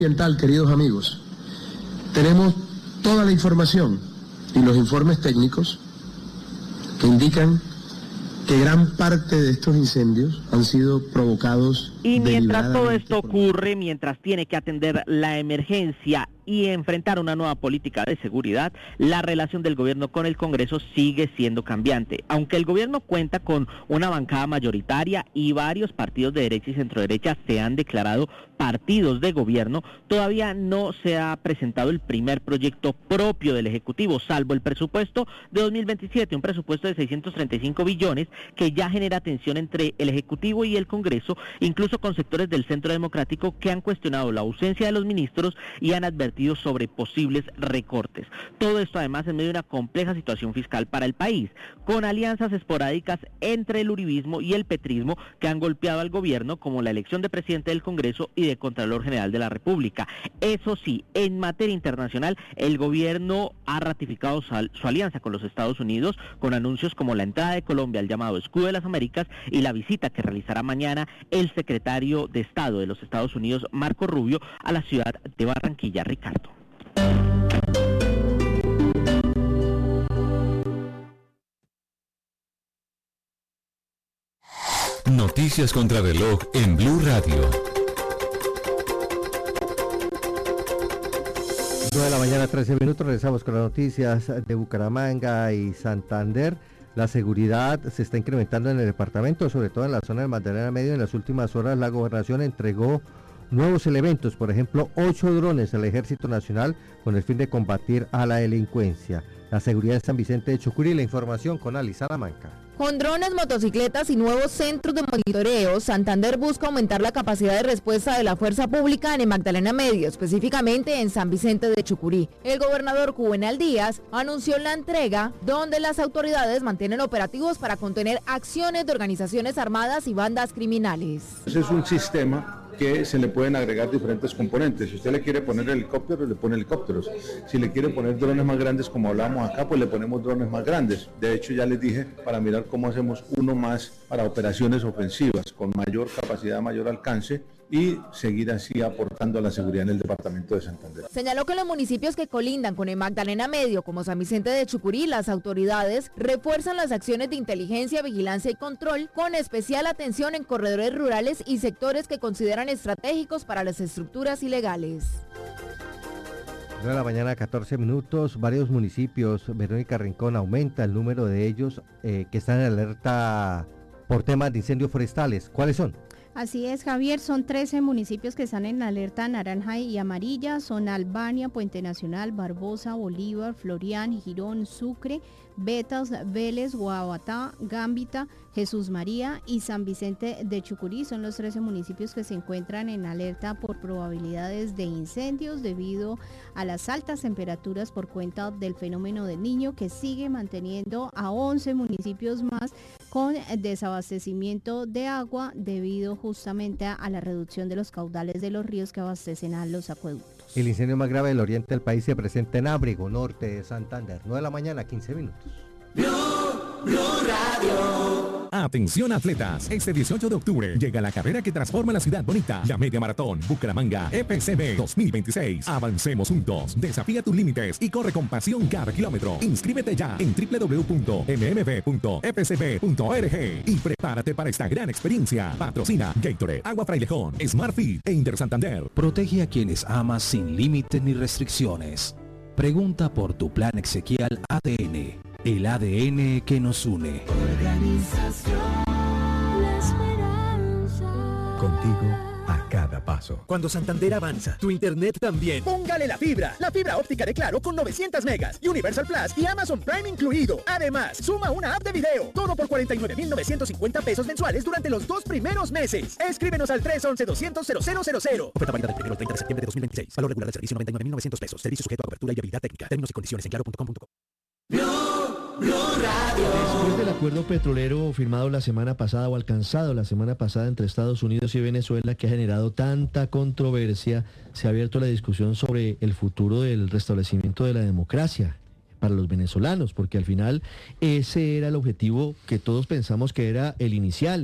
Ambiental, queridos amigos, tenemos toda la información y los informes técnicos que indican que gran parte de estos incendios han sido provocados. Y mientras todo esto ocurre, mientras tiene que atender la emergencia y enfrentar una nueva política de seguridad, la relación del gobierno con el Congreso sigue siendo cambiante. Aunque el gobierno cuenta con una bancada mayoritaria y varios partidos de derecha y centroderecha se han declarado partidos de gobierno, todavía no se ha presentado el primer proyecto propio del Ejecutivo, salvo el presupuesto de 2027, un presupuesto de 635 billones que ya genera tensión entre el Ejecutivo y el Congreso, incluso con sectores del Centro Democrático que han cuestionado la ausencia de los ministros y han advertido sobre posibles recortes. Todo esto además en medio de una compleja situación fiscal para el país, con alianzas esporádicas entre el uribismo y el petrismo que han golpeado al gobierno, como la elección de presidente del Congreso y de Contralor General de la República. Eso sí, en materia internacional, el gobierno ha ratificado su alianza con los Estados Unidos, con anuncios como la entrada de Colombia al llamado Escudo de las Américas y la visita que realizará mañana el secretario de Estado de los Estados Unidos, Marco Rubio, a la ciudad de Barranquilla. Ricardo. Noticias contra reloj en Blue Radio. 9 de la mañana, 13 minutos, regresamos con las noticias de Bucaramanga y Santander. La seguridad se está incrementando en el departamento, sobre todo en la zona del Magdalena Medio. En las últimas horas la gobernación entregó nuevos elementos, por ejemplo, 8 drones al Ejército Nacional con el fin de combatir a la delincuencia. La seguridad en San Vicente de Chucurí, la información con Ali Salamanca. Con drones, motocicletas y nuevos centros de monitoreo, Santander busca aumentar la capacidad de respuesta de la fuerza pública en el Magdalena Medio, específicamente en San Vicente de Chucurí. El gobernador Juvenal Díaz anunció la entrega, donde las autoridades mantienen operativos para contener acciones de organizaciones armadas y bandas criminales. Ese es un sistema que se le pueden agregar diferentes componentes. Si usted le quiere poner helicópteros, le pone helicópteros. Si le quiere poner drones más grandes, como hablábamos acá, pues le ponemos drones más grandes. De hecho, ya les dije, para mirar cómo hacemos uno más para operaciones ofensivas, con mayor capacidad, mayor alcance, y seguir así aportando a la seguridad en el departamento de Santander. Señaló que en los municipios que colindan con el Magdalena Medio, como San Vicente de Chucurí, las autoridades refuerzan las acciones de inteligencia, vigilancia y control, con especial atención en corredores rurales y sectores que consideran estratégicos para las estructuras ilegales. 9 de la mañana, 14 minutos, varios municipios, Verónica Rincón, aumenta el número de ellos que están en alerta por temas de incendios forestales. ¿Cuáles son? Así es, Javier, son 13 municipios que están en alerta naranja y amarilla, son Albania, Puente Nacional, Barbosa, Bolívar, Florián, Girón, Sucre, Betas, Vélez, Guabatá, Gambita, Jesús María y San Vicente de Chucurí. Son los 13 municipios que se encuentran en alerta por probabilidades de incendios debido a las altas temperaturas por cuenta del fenómeno del Niño, que sigue manteniendo a 11 municipios más con desabastecimiento de agua debido justamente a la reducción de los caudales de los ríos que abastecen a los acueductos. El incendio más grave del oriente del país se presenta en Ábrego, norte de Santander. 9 de la mañana, 15 minutos. Blue Radio. Atención atletas, este 18 de octubre llega la carrera que transforma la ciudad bonita, la Media Maratón Bucaramanga FCB 2026. Avancemos juntos, desafía tus límites y corre con pasión cada kilómetro. Inscríbete ya en www.mmb.fcb.org y prepárate para esta gran experiencia. Patrocina Gatorade, Agua Frailejón, Smart Fit e Inter Santander. Protege a quienes amas sin límites ni restricciones. Pregunta por tu plan Exequial ADN. El ADN que nos une. Organización La Esperanza. Contigo a cada paso. Cuando Santander avanza, tu internet también. Póngale la fibra óptica de Claro con 900 megas, Universal Plus y Amazon Prime incluido. Además, suma una app de video. Todo por 49.950 pesos mensuales durante los 2 primeros meses. Escríbenos al 311-200-0000. Oferta válida del 1 al 30 de septiembre de 2026. Valor regular del servicio 99.900 pesos. Servicio sujeto a cobertura y habilidad técnica. Términos y condiciones en claro.com.co. Blue Radio. Después del acuerdo petrolero firmado la semana pasada o alcanzado la semana pasada entre Estados Unidos y Venezuela, que ha generado tanta controversia, se ha abierto la discusión sobre el futuro del restablecimiento de la democracia para los venezolanos, porque al final ese era el objetivo que todos pensamos que era el inicial,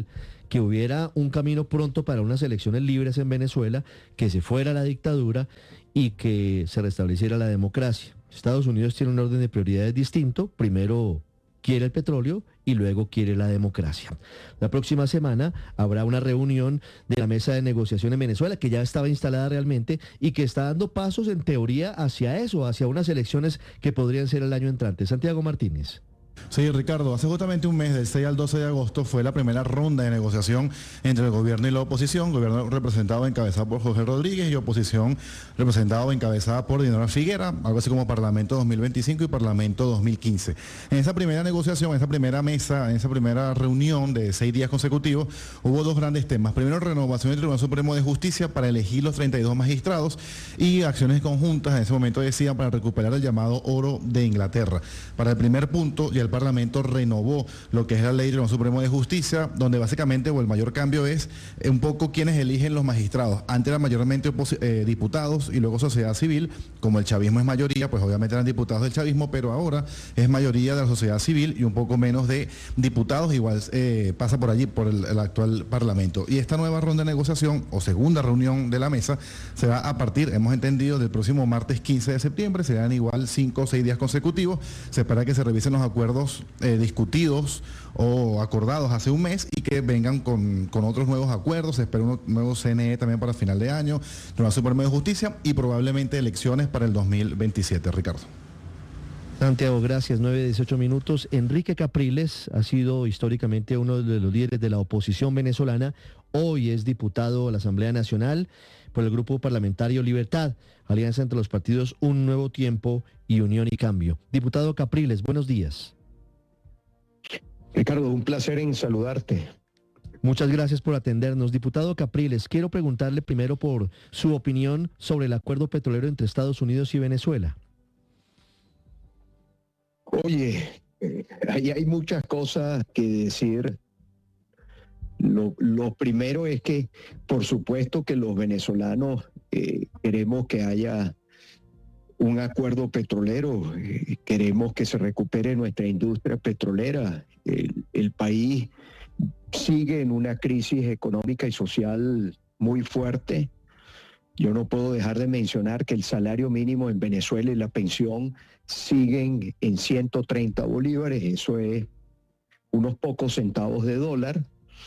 que hubiera un camino pronto para unas elecciones libres en Venezuela, que se fuera la dictadura y que se restableciera la democracia. Estados Unidos tiene un orden de prioridades distinto. Primero quiere el petróleo y luego quiere la democracia. La próxima semana habrá una reunión de la mesa de negociación en Venezuela, que ya estaba instalada realmente y que está dando pasos en teoría hacia eso, hacia unas elecciones que podrían ser el año entrante. Santiago Martínez. Sí, Ricardo, hace justamente un mes, del 6 al 12 de agosto, fue la primera ronda de negociación entre el gobierno y la oposición, gobierno representado o encabezado por Jorge Rodríguez y oposición representada o encabezada por Dinora Figuera, algo así como Parlamento 2025 y Parlamento 2015. En esa primera negociación, en esa primera mesa, en esa primera reunión de 6 días consecutivos, hubo dos grandes temas. Primero, renovación del Tribunal Supremo de Justicia para elegir los 32 magistrados y acciones conjuntas, en ese momento decían, para recuperar el llamado oro de Inglaterra. Para el primer punto, y el Parlamento renovó lo que es la ley del Tribunal Supremo de Justicia, donde básicamente el mayor cambio es un poco quienes eligen los magistrados. Antes eran mayormente diputados y luego sociedad civil. Como el chavismo es mayoría, pues obviamente eran diputados del chavismo, pero ahora es mayoría de la sociedad civil y un poco menos de diputados, igual pasa por allí, por el actual Parlamento. Y esta nueva ronda de negociación o segunda reunión de la mesa se va a partir, hemos entendido, del próximo martes 15 de septiembre, serán igual 5 o 6 días consecutivos. Se espera que se revisen los acuerdos discutidos o acordados hace un mes y que vengan con otros nuevos acuerdos. Se espera un nuevo CNE también para final de año, Tribunal Supremo de Justicia y probablemente elecciones para el 2027, Ricardo. Santiago, gracias. 9:18. Enrique Capriles ha sido históricamente uno de los líderes de la oposición venezolana. Hoy es diputado a la Asamblea Nacional por el Grupo Parlamentario Libertad, alianza entre los partidos Un Nuevo Tiempo y Unión y Cambio. Diputado Capriles, buenos días. Ricardo, un placer en saludarte. Muchas gracias por atendernos. Diputado Capriles, quiero preguntarle primero por su opinión sobre el acuerdo petrolero entre Estados Unidos y Venezuela. Oye, ahí hay muchas cosas que decir. Lo primero es que, por supuesto, que los venezolanos queremos que haya un acuerdo petrolero, queremos que se recupere nuestra industria petrolera. El país sigue en una crisis económica y social muy fuerte. Yo no puedo dejar de mencionar que el salario mínimo en Venezuela y la pensión siguen en 130 bolívares, eso es unos pocos centavos de dólar.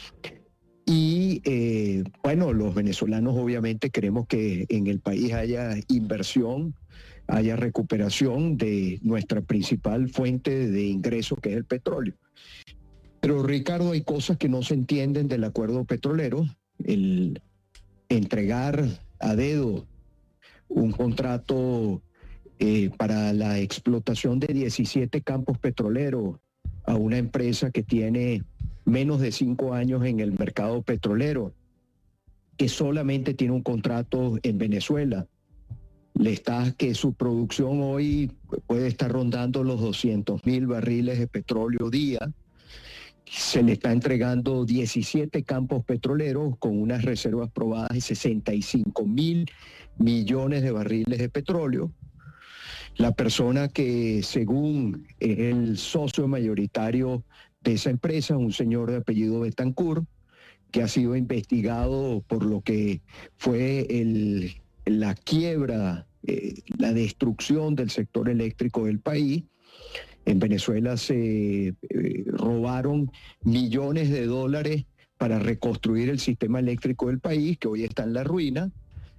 Y bueno, los venezolanos obviamente queremos que en el país haya inversión, haya recuperación de nuestra principal fuente de ingreso, que es el petróleo. Pero Ricardo, hay cosas que no se entienden del acuerdo petrolero. El entregar a dedo un contrato para la explotación de 17 campos petroleros a una empresa que tiene menos de 5 años en el mercado petrolero, que solamente tiene un contrato en Venezuela, que su producción hoy puede estar rondando los 200.000 barriles de petróleo día. Se le está entregando 17 campos petroleros con unas reservas probadas de 65.000 millones de barriles de petróleo. La persona que, según es el socio mayoritario de esa empresa, un señor de apellido Betancourt, que ha sido investigado por lo que fue la quiebra, la destrucción del sector eléctrico del país. En Venezuela se robaron millones de dólares para reconstruir el sistema eléctrico del país, que hoy está en la ruina.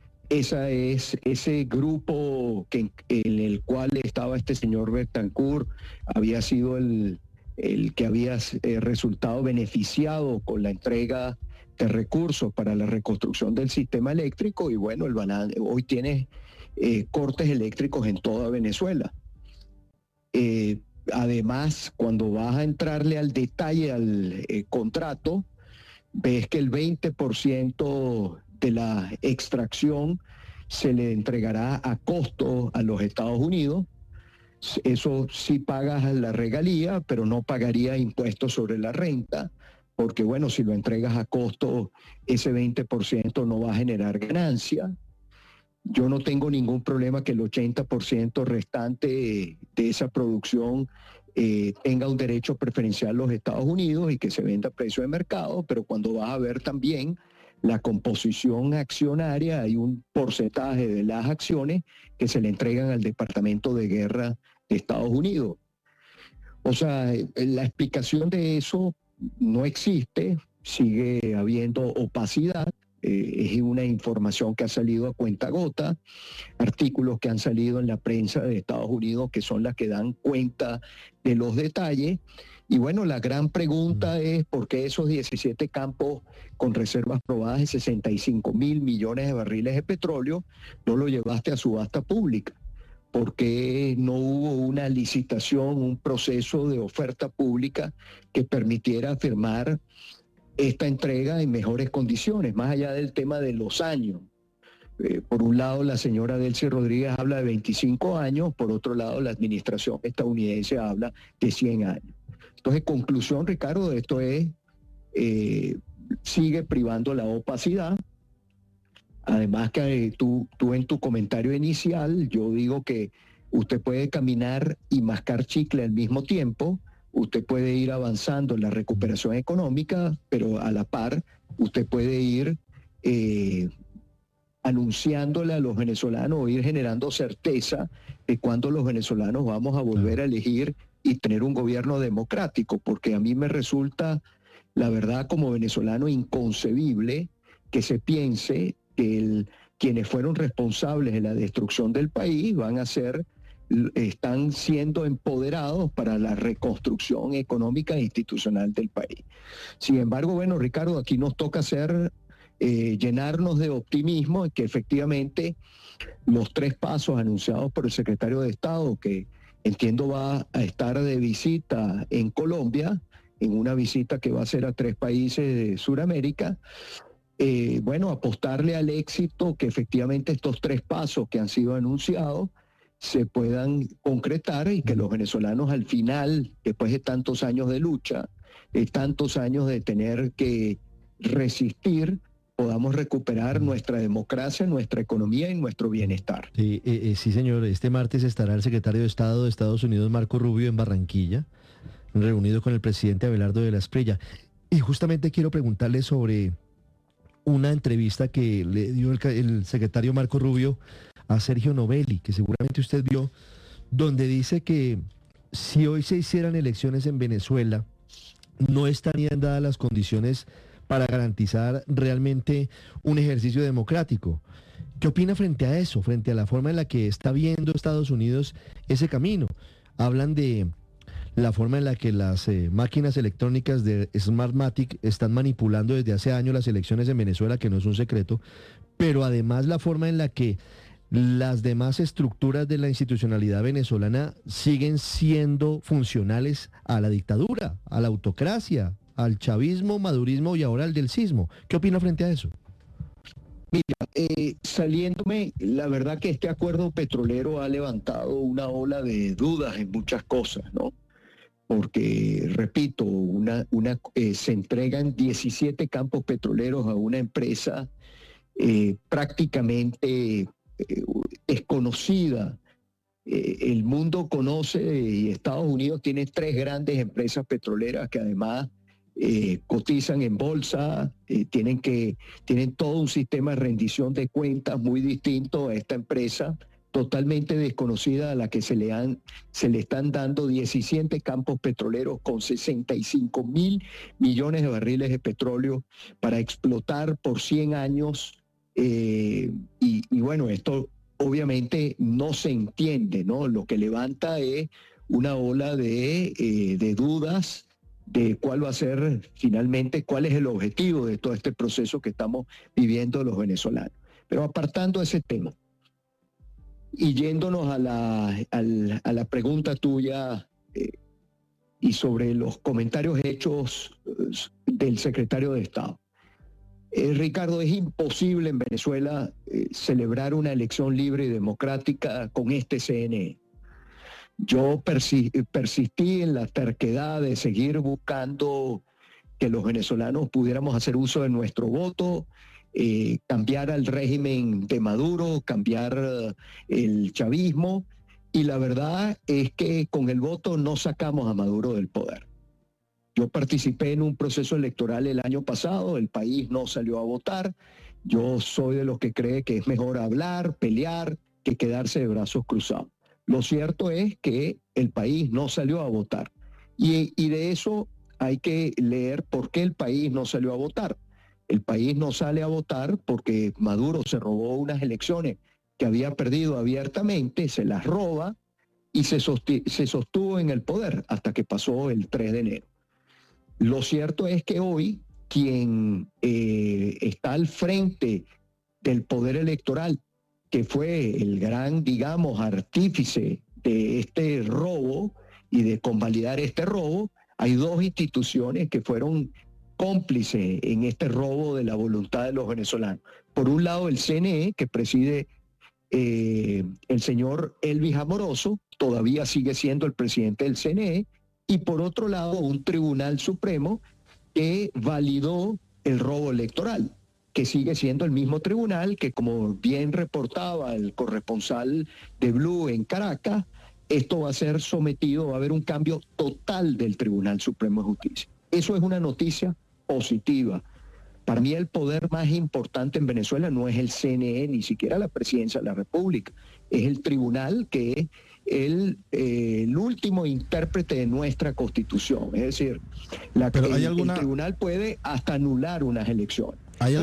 Ese grupo en el cual estaba este señor Betancourt había sido el que había resultado beneficiado con la entrega de recursos para la reconstrucción del sistema eléctrico, y bueno, hoy tiene cortes eléctricos en toda Venezuela. Además, cuando vas a entrarle al detalle al contrato, ves que el 20% de la extracción se le entregará a costo a los Estados Unidos. Eso sí pagas la regalía, pero no pagaría impuestos sobre la renta, porque bueno, si lo entregas a costo, ese 20% no va a generar ganancia. Yo no tengo ningún problema que el 80% restante de esa producción tenga un derecho preferencial los Estados Unidos y que se venda a precio de mercado, pero cuando vas a ver también la composición accionaria, hay un porcentaje de las acciones que se le entregan al Departamento de Guerra de Estados Unidos. O sea, la explicación de eso no existe, sigue habiendo opacidad, es una información que ha salido a cuentagota, artículos que han salido en la prensa de Estados Unidos que son las que dan cuenta de los detalles. Y bueno, la gran pregunta es por qué esos 17 campos con reservas probadas de 65.000 millones de barriles de petróleo no lo llevaste a subasta pública. ¿Por qué no hubo una licitación, un proceso de oferta pública que permitiera firmar esta entrega en mejores condiciones, más allá del tema de los años? Por un lado, la señora Delcy Rodríguez habla de 25 años, por otro lado, la administración estadounidense habla de 100 años. Entonces, conclusión, Ricardo, de esto es, sigue privando la opacidad. Además que tú en tu comentario inicial, yo digo que usted puede caminar y mascar chicle al mismo tiempo, usted puede ir avanzando en la recuperación económica, pero a la par usted puede ir anunciándole a los venezolanos o ir generando certeza de cuándo los venezolanos vamos a volver a elegir y tener un gobierno democrático, porque a mí me resulta, la verdad, como venezolano, inconcebible que se piense que quienes fueron responsables de la destrucción del país están siendo empoderados para la reconstrucción económica e institucional del país. Sin embargo, bueno, Ricardo, aquí nos toca llenarnos de optimismo en que efectivamente los 3 pasos anunciados por el secretario de Estado, que entiendo va a estar de visita en Colombia, en una visita que va a hacer a 3 países de Sudamérica, bueno, apostarle al éxito que efectivamente estos 3 pasos que han sido anunciados se puedan concretar y que los venezolanos al final, después de tantos años de lucha, de tantos años de tener que resistir, podamos recuperar nuestra democracia, nuestra economía y nuestro bienestar. Sí, señor. Este martes estará el secretario de Estado de Estados Unidos, Marco Rubio, en Barranquilla, reunido con el presidente Abelardo de la Espriella. Y justamente quiero preguntarle sobre una entrevista que le dio el secretario Marco Rubio a Sergio Novelli, que seguramente usted vio, donde dice que si hoy se hicieran elecciones en Venezuela, no estarían dadas las condiciones para garantizar realmente un ejercicio democrático. ¿Qué opina frente a eso, frente a la forma en la que está viendo Estados Unidos ese camino? Hablan de la forma en la que las máquinas electrónicas de Smartmatic están manipulando desde hace años las elecciones en Venezuela, que no es un secreto, pero además la forma en la que las demás estructuras de la institucionalidad venezolana siguen siendo funcionales a la dictadura, a la autocracia, al chavismo, madurismo y ahora al delcismo. ¿Qué opina frente a eso? Mira, saliéndome, la verdad que este acuerdo petrolero ha levantado una ola de dudas en muchas cosas, ¿no? Porque, repito, se entregan 17 campos petroleros a una empresa prácticamente desconocida. El mundo conoce y Estados Unidos tiene 3 grandes empresas petroleras que además cotizan en bolsa, tienen todo un sistema de rendición de cuentas muy distinto a esta empresa, totalmente desconocida, a la que se le están dando 17 campos petroleros con 65.000 millones de barriles de petróleo para explotar por 100 años. Y bueno, esto obviamente no se entiende, ¿no? Lo que levanta es una ola de dudas de cuál va a ser finalmente, cuál es el objetivo de todo este proceso que estamos viviendo los venezolanos. Pero apartando ese tema y yéndonos a la pregunta tuya y sobre los comentarios hechos del secretario de Estado. Ricardo, es imposible en Venezuela celebrar una elección libre y democrática con este CNE. Yo persistí en la terquedad de seguir buscando que los venezolanos pudiéramos hacer uso de nuestro voto, cambiar al régimen de Maduro, cambiar el chavismo, y la verdad es que con el voto no sacamos a Maduro del poder. Yo participé en un proceso electoral el año pasado, el país no salió a votar. Yo soy de los que cree que es mejor hablar, pelear, que quedarse de brazos cruzados. Lo cierto es que el país no salió a votar. Y de eso hay que leer por qué el país no salió a votar. El país no sale a votar porque Maduro se robó unas elecciones que había perdido abiertamente, se las roba y se sostuvo en el poder hasta que pasó el 3 de enero. Lo cierto es que hoy quien está al frente del poder electoral, que fue el gran, digamos, artífice de este robo y de convalidar este robo, hay dos instituciones que fueron cómplices en este robo de la voluntad de los venezolanos. Por un lado, el CNE, que preside el señor Elvis Amoroso, todavía sigue siendo el presidente del CNE, y por otro lado, un Tribunal Supremo que validó el robo electoral, que sigue siendo el mismo tribunal que, como bien reportaba el corresponsal de Blue en Caracas, esto va a ser sometido, va a haber un cambio total del Tribunal Supremo de Justicia. Eso es una noticia positiva. Para mí el poder más importante en Venezuela no es el CNE, ni siquiera la Presidencia de la República, es el tribunal que es el último intérprete de nuestra Constitución. Es decir, el tribunal puede hasta anular unas elecciones. ¿Hay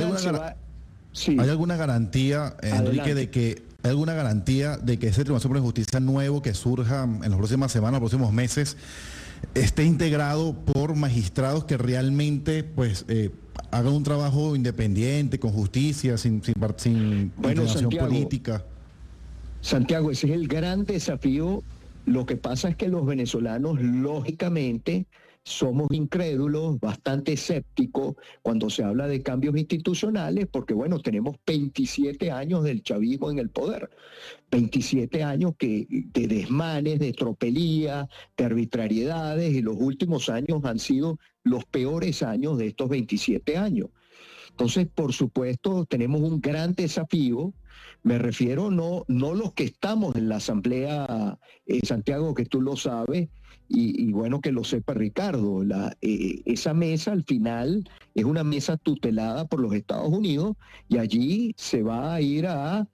alguna garantía, Enrique, de que hay alguna garantía de que ese Tribunal Supremo de Justicia nuevo que surja en las próximas semanas, los próximos meses, esté integrado por magistrados que realmente pues hagan un trabajo independiente, con justicia, sin inclinación política? Santiago, ese es el gran desafío. Lo que pasa es que los venezolanos, lógicamente, somos incrédulos, bastante escépticos cuando se habla de cambios institucionales, porque bueno, tenemos 27 años del chavismo en el poder, 27 años de desmanes, de tropelía, de arbitrariedades, y los últimos años han sido los peores años de estos 27 años. Entonces, por supuesto, tenemos un gran desafío. Me refiero no los que estamos en la Asamblea, Santiago, que tú lo sabes, y bueno que lo sepa Ricardo. Esa mesa al final es una mesa tutelada por los Estados Unidos y allí se va a ir a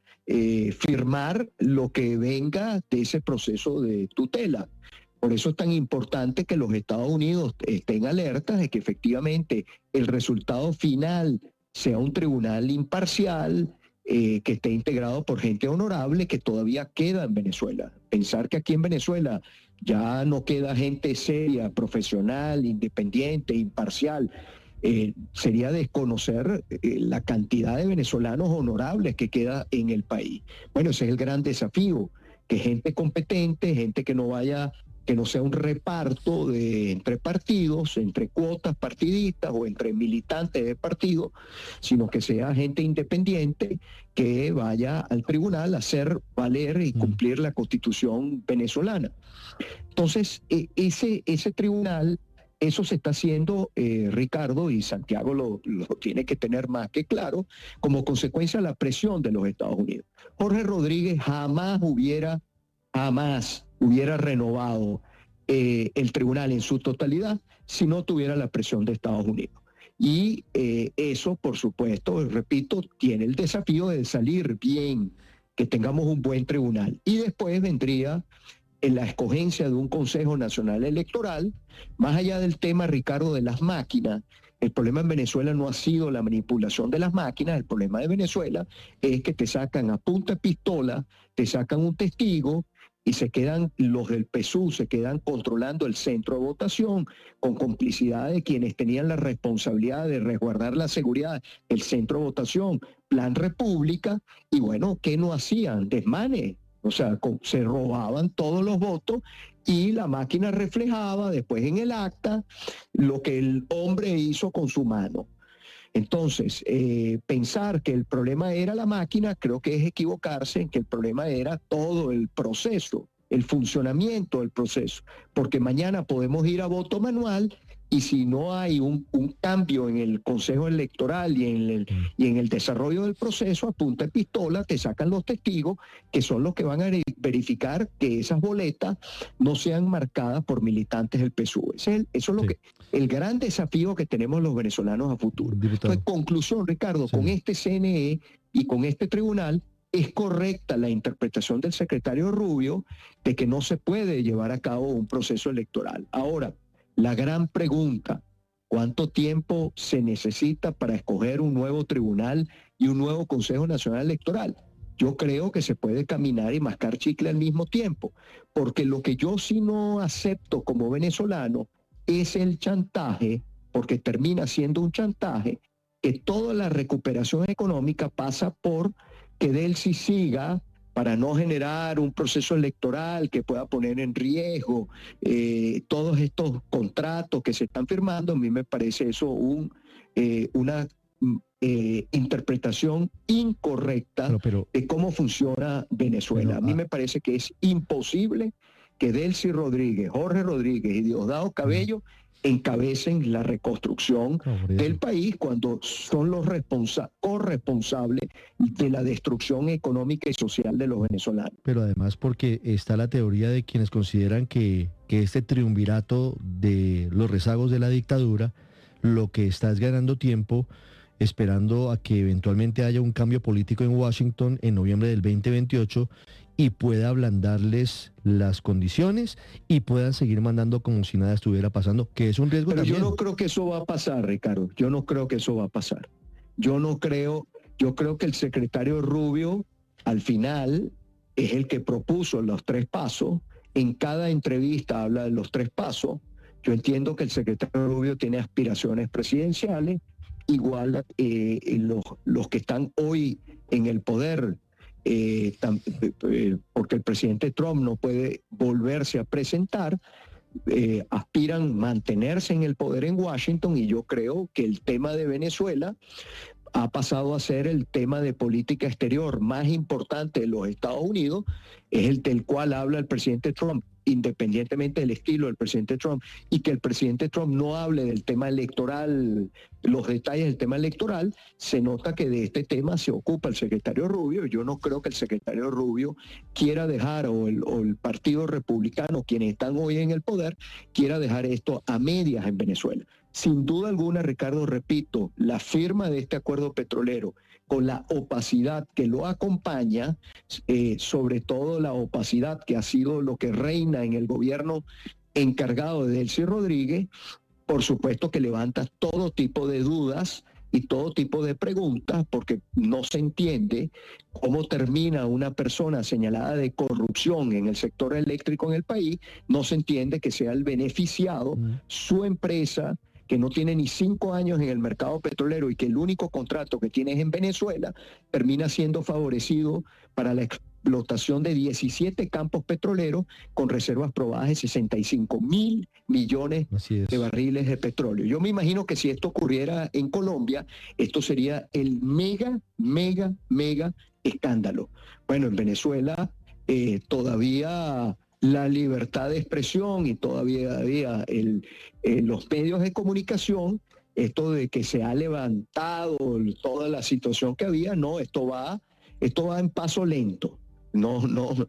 firmar lo que venga de ese proceso de tutela. Por eso es tan importante que los Estados Unidos estén alertas de que efectivamente el resultado final sea un tribunal imparcial, que esté integrado por gente honorable que todavía queda en Venezuela. Pensar que aquí en Venezuela ya no queda gente seria, profesional, independiente, imparcial, sería desconocer la cantidad de venezolanos honorables que queda en el país. Bueno, ese es el gran desafío, que gente competente, gente que no sea un reparto entre partidos, entre cuotas partidistas o entre militantes de partidos, sino que sea gente independiente que vaya al tribunal a hacer valer y cumplir la Constitución venezolana. Entonces, ese tribunal, eso se está haciendo, Ricardo, y Santiago lo tiene que tener más que claro, como consecuencia de la presión de los Estados Unidos. Jorge Rodríguez jamás hubiera renovado el tribunal en su totalidad si no tuviera la presión de Estados Unidos. Y eso, por supuesto, repito, tiene el desafío de salir bien, que tengamos un buen tribunal. Y después vendría en la escogencia de un Consejo Nacional Electoral, más allá del tema, Ricardo, de las máquinas. El problema en Venezuela no ha sido la manipulación de las máquinas, el problema de Venezuela es que te sacan a punta de pistola, te sacan un testigo y se quedan, los del PSUV se quedan controlando el centro de votación con complicidad de quienes tenían la responsabilidad de resguardar la seguridad del centro de votación, Plan República, y bueno, ¿qué no hacían? Desmanes. O sea, se robaban todos los votos y la máquina reflejaba después en el acta lo que el hombre hizo con su mano. Entonces, pensar que el problema era la máquina, creo que es equivocarse en que el problema era todo el proceso, el funcionamiento del proceso, porque mañana podemos ir a voto manual y si no hay un cambio en el Consejo Electoral y en el desarrollo del proceso, a punta de pistola te sacan los testigos, que son los que van a verificar que esas boletas no sean marcadas por militantes del PSUV. Eso es lo que el gran desafío que tenemos los venezolanos a futuro. Entonces, conclusión, Ricardo, con este CNE y con este tribunal, es correcta la interpretación del secretario Rubio de que no se puede llevar a cabo un proceso electoral. Ahora, la gran pregunta, ¿cuánto tiempo se necesita para escoger un nuevo tribunal y un nuevo Consejo Nacional Electoral? Yo creo que se puede caminar y mascar chicle al mismo tiempo, porque lo que yo sí no acepto como venezolano es el chantaje, porque termina siendo un chantaje, que toda la recuperación económica pasa por que Delcy siga para no generar un proceso electoral que pueda poner en riesgo todos estos contratos que se están firmando. A mí me parece eso una interpretación incorrecta de cómo funciona Venezuela. A mí me parece que es imposible que Delcy Rodríguez, Jorge Rodríguez y Diosdado Cabello encabecen la reconstrucción del país cuando son los corresponsables de la destrucción económica y social de los venezolanos. Pero además porque está la teoría de quienes consideran que este triunvirato de los rezagos de la dictadura lo que está es ganando tiempo, esperando a que eventualmente haya un cambio político en Washington en noviembre del 2028 y pueda ablandarles las condiciones y puedan seguir mandando como si nada estuviera pasando, que es un riesgo también. Pero yo no creo que eso va a pasar, Ricardo. Yo no creo que eso va a pasar. Yo creo que el secretario Rubio al final es el que propuso los 3 pasos. En cada entrevista habla de los 3 pasos. Yo entiendo que el secretario Rubio tiene aspiraciones presidenciales, igual los que están hoy en el poder, porque el presidente Trump no puede volverse a presentar, aspiran mantenerse en el poder en Washington, y yo creo que el tema de Venezuela ha pasado a ser el tema de política exterior más importante de los Estados Unidos, es el del cual habla el presidente Trump, independientemente del estilo del presidente Trump, y que el presidente Trump no hable del tema electoral, los detalles del tema electoral, se nota que de este tema se ocupa el secretario Rubio. Yo no creo que el secretario Rubio quiera dejar, o el Partido Republicano, quienes están hoy en el poder, quiera dejar esto a medias en Venezuela. Sin duda alguna, Ricardo, repito, la firma de este acuerdo petrolero con la opacidad que lo acompaña, sobre todo la opacidad que ha sido lo que reina en el gobierno encargado de Delcy Rodríguez, por supuesto que levanta todo tipo de dudas y todo tipo de preguntas, porque no se entiende cómo termina una persona señalada de corrupción en el sector eléctrico en el país, no se entiende que sea el beneficiado, su empresa, que no tiene ni 5 años en el mercado petrolero y que el único contrato que tiene es en Venezuela, termina siendo favorecido para la explotación de 17 campos petroleros con reservas probadas de 65.000 millones de barriles de petróleo. Yo me imagino que si esto ocurriera en Colombia, esto sería el mega escándalo. Bueno, en Venezuela todavía la libertad de expresión y todavía los medios de comunicación, esto de que se ha levantado toda la situación que había, no, esto va en paso lento. No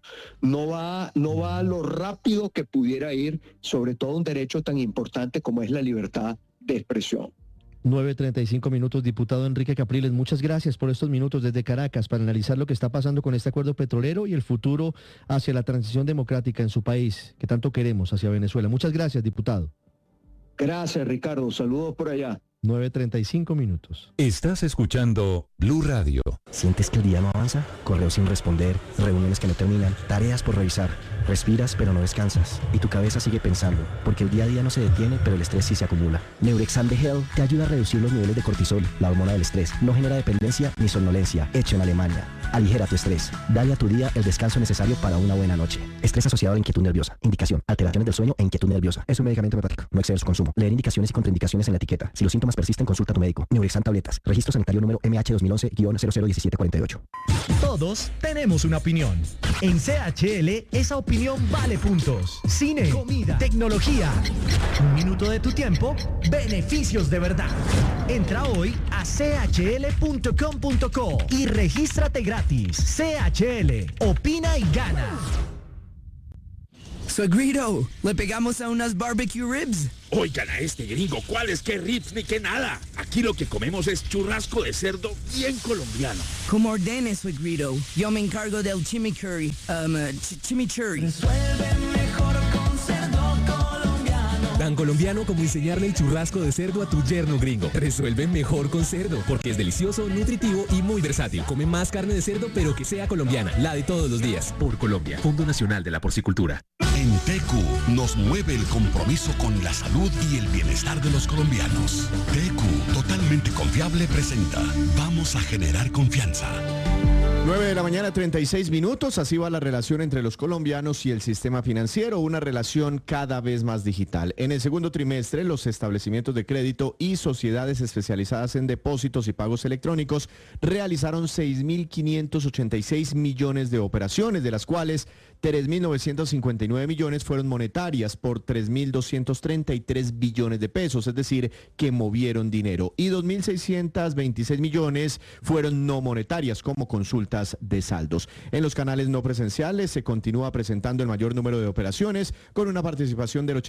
va a lo rápido que pudiera ir, sobre todo un derecho tan importante como es la libertad de expresión. 9:35 minutos, diputado Enrique Capriles, muchas gracias por estos minutos desde Caracas para analizar lo que está pasando con este acuerdo petrolero y el futuro hacia la transición democrática en su país, que tanto queremos, hacia Venezuela. Muchas gracias, diputado. Gracias, Ricardo. Saludos por allá. 9:35 minutos. Estás escuchando Blue Radio. ¿Sientes que el día no avanza? Correos sin responder, reuniones que no terminan, tareas por revisar. Respiras pero no descansas y tu cabeza sigue pensando, porque el día a día no se detiene, pero el estrés sí se acumula. Neurexam de Hell te ayuda a reducir los niveles de cortisol, la hormona del estrés. No genera dependencia ni somnolencia. Hecho en Alemania. Aligera tu estrés. Dale a tu día el descanso necesario para una buena noche. Estrés asociado a inquietud nerviosa. Indicación: alteraciones del sueño e inquietud nerviosa. Es un medicamento homeopático. No exceder su consumo. Leer indicaciones y contraindicaciones en la etiqueta. Si los síntomas persisten, consulta a tu médico. Neurexam tabletas. Registro sanitario número MH 2011-001748. Todos tenemos una opinión. En CHL, esa opinión vale puntos. Cine, comida, tecnología. Un minuto de tu tiempo, beneficios de verdad. Entra hoy a chl.com.co y regístrate gratis. CHL, opina y gana. Suegrito, ¿le pegamos a unas barbecue ribs? Oigan a este gringo, ¿cuáles qué ribs ni qué nada? Aquí lo que comemos es churrasco de cerdo bien colombiano. Como ordene, suegrito. Yo me encargo del chimichurri. Chimichurri. Resuelve mejor con cerdo colombiano. Tan colombiano como enseñarle el churrasco de cerdo a tu yerno gringo. Resuelve mejor con cerdo, porque es delicioso, nutritivo y muy versátil. Come más carne de cerdo, pero que sea colombiana, la de todos los días. Por Colombia, Fondo Nacional de la Porcicultura. En TQ nos mueve el compromiso con la salud y el bienestar de los colombianos. TQ, totalmente confiable, presenta Vamos a generar confianza. 9 de la mañana, 36 minutos. Así va la relación entre los colombianos y el sistema financiero, una relación cada vez más digital. En el segundo trimestre, los establecimientos de crédito y sociedades especializadas en depósitos y pagos electrónicos realizaron 6.586 millones de operaciones, de las cuales 3.959 millones fueron monetarias por 3.233 billones de pesos, es decir, que movieron dinero. Y 2.626 millones fueron no monetarias, como consultas de saldos. En los canales no presenciales se continúa presentando el mayor número de operaciones, con una participación del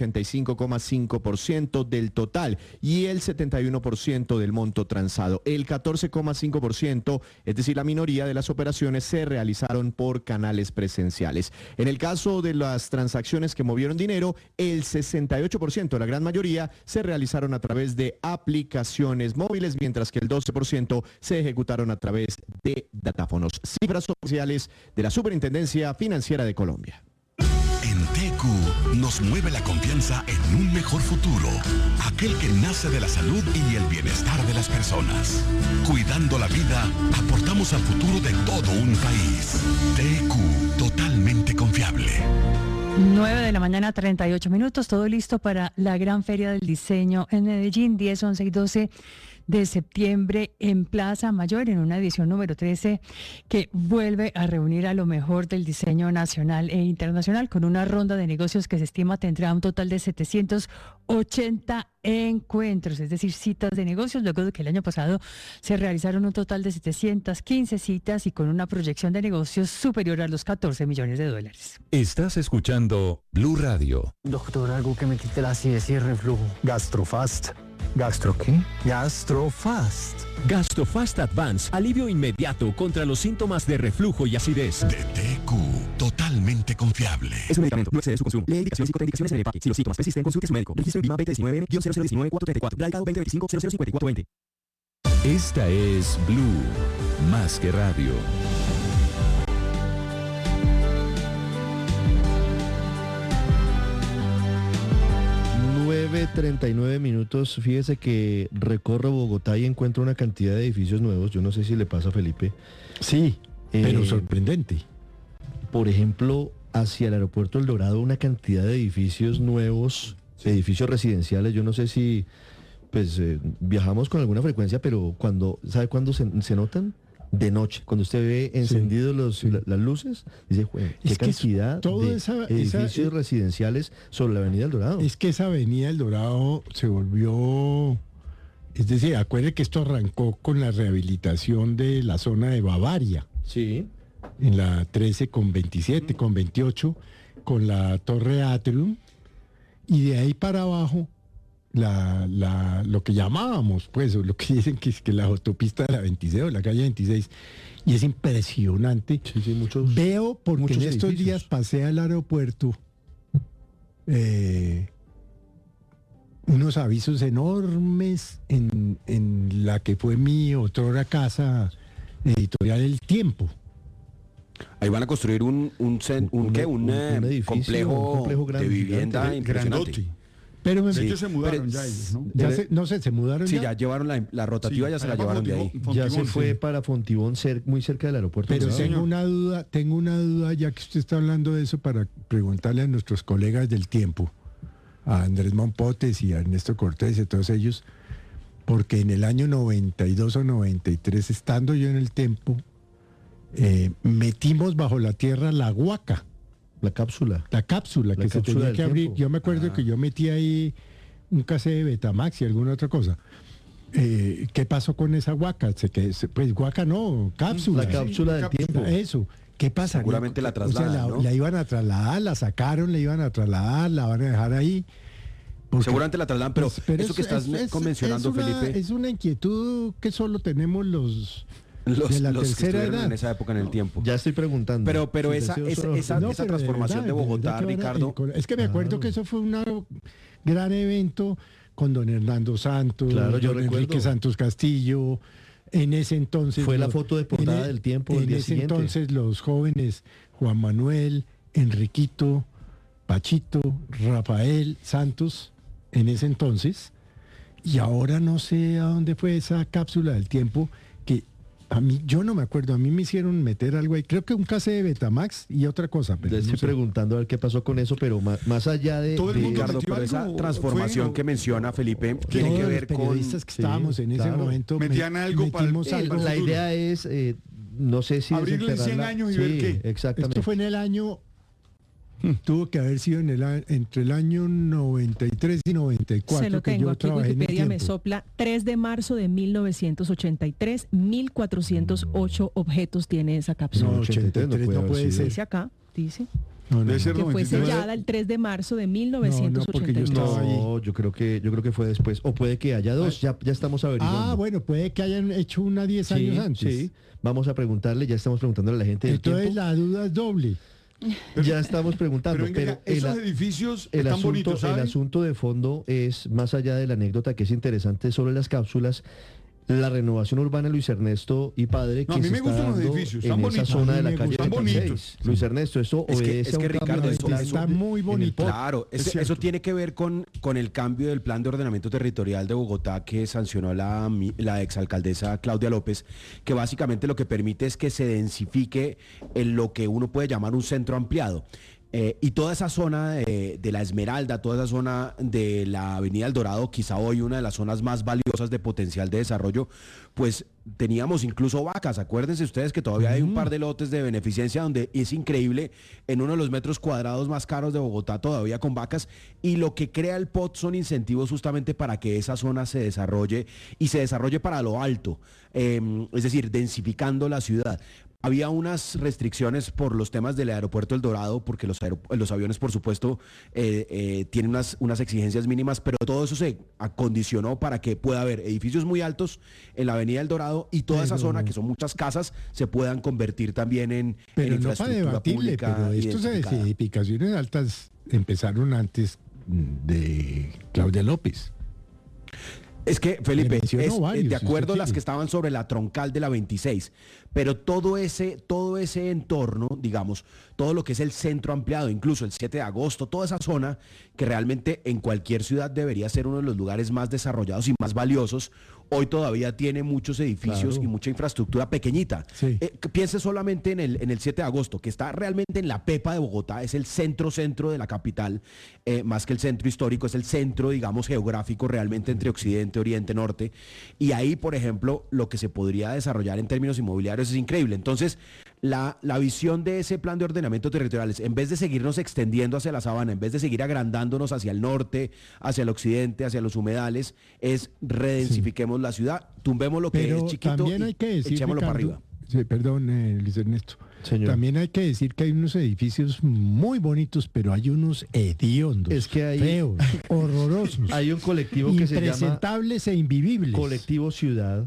85,5% del total y el 71% del monto transado. El 14,5%, es decir, la minoría de las operaciones, se realizaron por canales presenciales. En el caso de las transacciones que movieron dinero, el 68%, la gran mayoría, se realizaron a través de aplicaciones móviles, mientras que el 12% se ejecutaron a través de datáfonos. Cifras oficiales de la Superintendencia Financiera de Colombia. En TQ nos mueve la confianza en un mejor futuro, aquel que nace de la salud y el bienestar de las personas. Cuidando la vida, aportamos al futuro de todo un país. TQ, totalmente confiable. 9 de la mañana, 38 minutos, todo listo para la gran feria del diseño en Medellín, 10, 11 y 12 de septiembre en Plaza Mayor, en una edición número 13 que vuelve a reunir a lo mejor del diseño nacional e internacional, con una ronda de negocios que se estima tendrá un total de 780 encuentros, es decir, citas de negocios, luego de que el año pasado se realizaron un total de 715 citas y con una proyección de negocios superior a los 14 millones de dólares. Estás escuchando Blue Radio. Doctor, algo que me quite la acidez y el reflujo. Gastrofast. ¿Gastro qué? Gastrofast. Gastrofast Advance, alivio inmediato contra los síntomas de reflujo y acidez. De TQ, totalmente confiable. Es un medicamento, no excede su consumo. Lee indicaciones y contraindicaciones en el empaque. Si los síntomas persisten, consulte a su médico. Registro en BIMA 2019-0019-434. Radicado 2025-005420. Esta es Blue, más que radio. 9:39 minutos. Fíjese que recorro Bogotá y encuentro una cantidad de edificios nuevos. Yo no sé si le pasa a Felipe. Sí, pero sorprendente. Por ejemplo, hacia el aeropuerto El Dorado, una cantidad de edificios nuevos, edificios residenciales. Yo no sé si viajamos con alguna frecuencia, pero ¿sabe cuándo se notan? De noche, cuando usted ve encendidos las luces, dice, qué cantidad de edificios residenciales sobre la avenida El Dorado. Es que esa avenida El Dorado se volvió, es decir, acuerde que esto arrancó con la rehabilitación de la zona de Bavaria. Sí. En la 13 con 27, con 28, con la Torre Atrium, y de ahí para abajo lo que llamábamos, pues, lo que dicen que es que la autopista de la 26 o la calle 26, y es impresionante. Sí, veo, porque en estos días pasé al aeropuerto, unos avisos enormes en la que fue mi otrora casa editorial El Tiempo. Ahí van a construir un complejo grande, de vivienda impresionante. Pero de hecho se mudaron ya ellos, ¿no? Se mudaron ya. Sí, ya llevaron la rotativa, ya se la llevaron de ahí. Ya se fue para Fontibón, muy cerca del aeropuerto. Pero tengo una duda, ya que usted está hablando de eso, para preguntarle a nuestros colegas del Tiempo, a Andrés Mompotes y a Ernesto Cortés y a todos ellos, porque en el año 92 o 93, estando yo en el Tiempo, metimos bajo la tierra la huaca. La cápsula. La cápsula que se tenía que abrir. Yo me acuerdo que yo metí ahí un cassette de Betamax y alguna otra cosa. ¿Qué pasó con esa huaca? Pues huaca no, cápsula. La cápsula del tiempo. Eso. ¿Qué pasa? Seguramente la trasladan, ¿no? La iban a trasladar, la sacaron, la iban a trasladar, la van a dejar ahí. Seguramente la trasladan, pero eso que estás mencionando, Felipe. Es una inquietud que solo tenemos los de la los tercera que edad. En esa época en el tiempo. Ya estoy preguntando. Pero esa transformación de Bogotá, Ricardo. Es que me acuerdo que eso fue un gran evento con don Hernando Santos, claro, don Enrique Santos Castillo. En ese entonces... Fue la foto de portada del tiempo el día siguiente. Entonces los jóvenes Juan Manuel, Enriquito, Pachito, Rafael Santos, en ese entonces. Y ahora no sé a dónde fue esa cápsula del tiempo que a mí, yo no me acuerdo, a mí me hicieron meter algo ahí, creo que un cassette de Betamax y otra cosa. Pero le estoy preguntando a ver qué pasó con eso, pero más allá de... Todo el mundo, Ricardo, pero esa transformación que menciona Felipe tiene que ver con... Los periodistas que estábamos en ese momento metían algo para algo. La idea es, no sé si... abrirle 100 años y ver qué. Exactamente. Esto fue en el año... Tuvo que haber sido entre el año 93 y 94. Se lo tengo, aquí Wikipedia me tiempo. sopla. 3 de marzo de 1983, 1.408 objetos tiene esa cápsula. No, 83 no puede ser. Dice acá, dice. Debe ser que fue 93. sellada el 3 de marzo de 1983. No, yo creo que fue después. O puede que haya dos, ya estamos averiguando. Ah, bueno, puede que hayan hecho una 10 años antes. Sí, vamos a preguntarle, ya estamos preguntándole a la gente del Entonces tiempo. la duda es doble. Ya estamos preguntando, pero esos edificios están bonitos, ¿saben? El asunto de fondo es, más allá de la anécdota que es interesante sobre las cápsulas, la renovación urbana Luis Ernesto y Padre que a mí se me está gustan los dando edificios, en están esa bonitos. zona de la calle Están 26. bonitos. Luis Ernesto, eso obedece a un Ricardo, cambio de eso plan está muy bonito. Claro, eso tiene que ver con el cambio del plan de ordenamiento territorial de Bogotá que sancionó la exalcaldesa Claudia López, que básicamente lo que permite es que se densifique en lo que uno puede llamar un centro ampliado. Y toda esa zona de la Esmeralda, toda esa zona de la Avenida El Dorado, quizá hoy una de las zonas más valiosas de potencial de desarrollo, pues teníamos incluso vacas. Acuérdense ustedes que todavía hay un par de lotes de beneficencia donde es increíble, en uno de los metros cuadrados más caros de Bogotá todavía con vacas, y lo que crea el POT son incentivos justamente para que esa zona se desarrolle y se desarrolle para lo alto, es decir, densificando la ciudad. Había unas restricciones por los temas del aeropuerto El Dorado, porque los aviones, por supuesto, tienen unas exigencias mínimas, pero todo eso se acondicionó para que pueda haber edificios muy altos en la avenida El Dorado y toda esa zona, que son muchas casas, se puedan convertir también en infraestructura pública. Pero estas edificaciones altas empezaron antes de Claudia López. Es que, Felipe, de acuerdo a las que estaban sobre la troncal de la 26, pero todo ese entorno, digamos, todo lo que es el centro ampliado, incluso el 7 de agosto, toda esa zona que realmente en cualquier ciudad debería ser uno de los lugares más desarrollados y más valiosos, hoy todavía tiene muchos edificios y mucha infraestructura pequeñita. Sí. Piense solamente en el 7 de agosto, que está realmente en la pepa de Bogotá, es el centro de la capital, más que el centro histórico, es el centro, digamos, geográfico realmente entre Occidente, Oriente, Norte. Y ahí, por ejemplo, lo que se podría desarrollar en términos inmobiliarios es increíble. Entonces, la visión de ese plan de ordenamiento territorial es, en vez de seguirnos extendiendo hacia la sabana, en vez de seguir agrandándonos hacia el norte, hacia el occidente, hacia los humedales, es redensifiquemos la ciudad, tumbemos lo que es chiquito también hay que decir, echémoslo Ricardo, para arriba. Sí, perdón, Luis Ernesto. Señor. También hay que decir que hay unos edificios muy bonitos, pero hay unos hediondos, feos, horrorosos. Hay un colectivo que se llama impresentables e invivibles. Colectivo Ciudad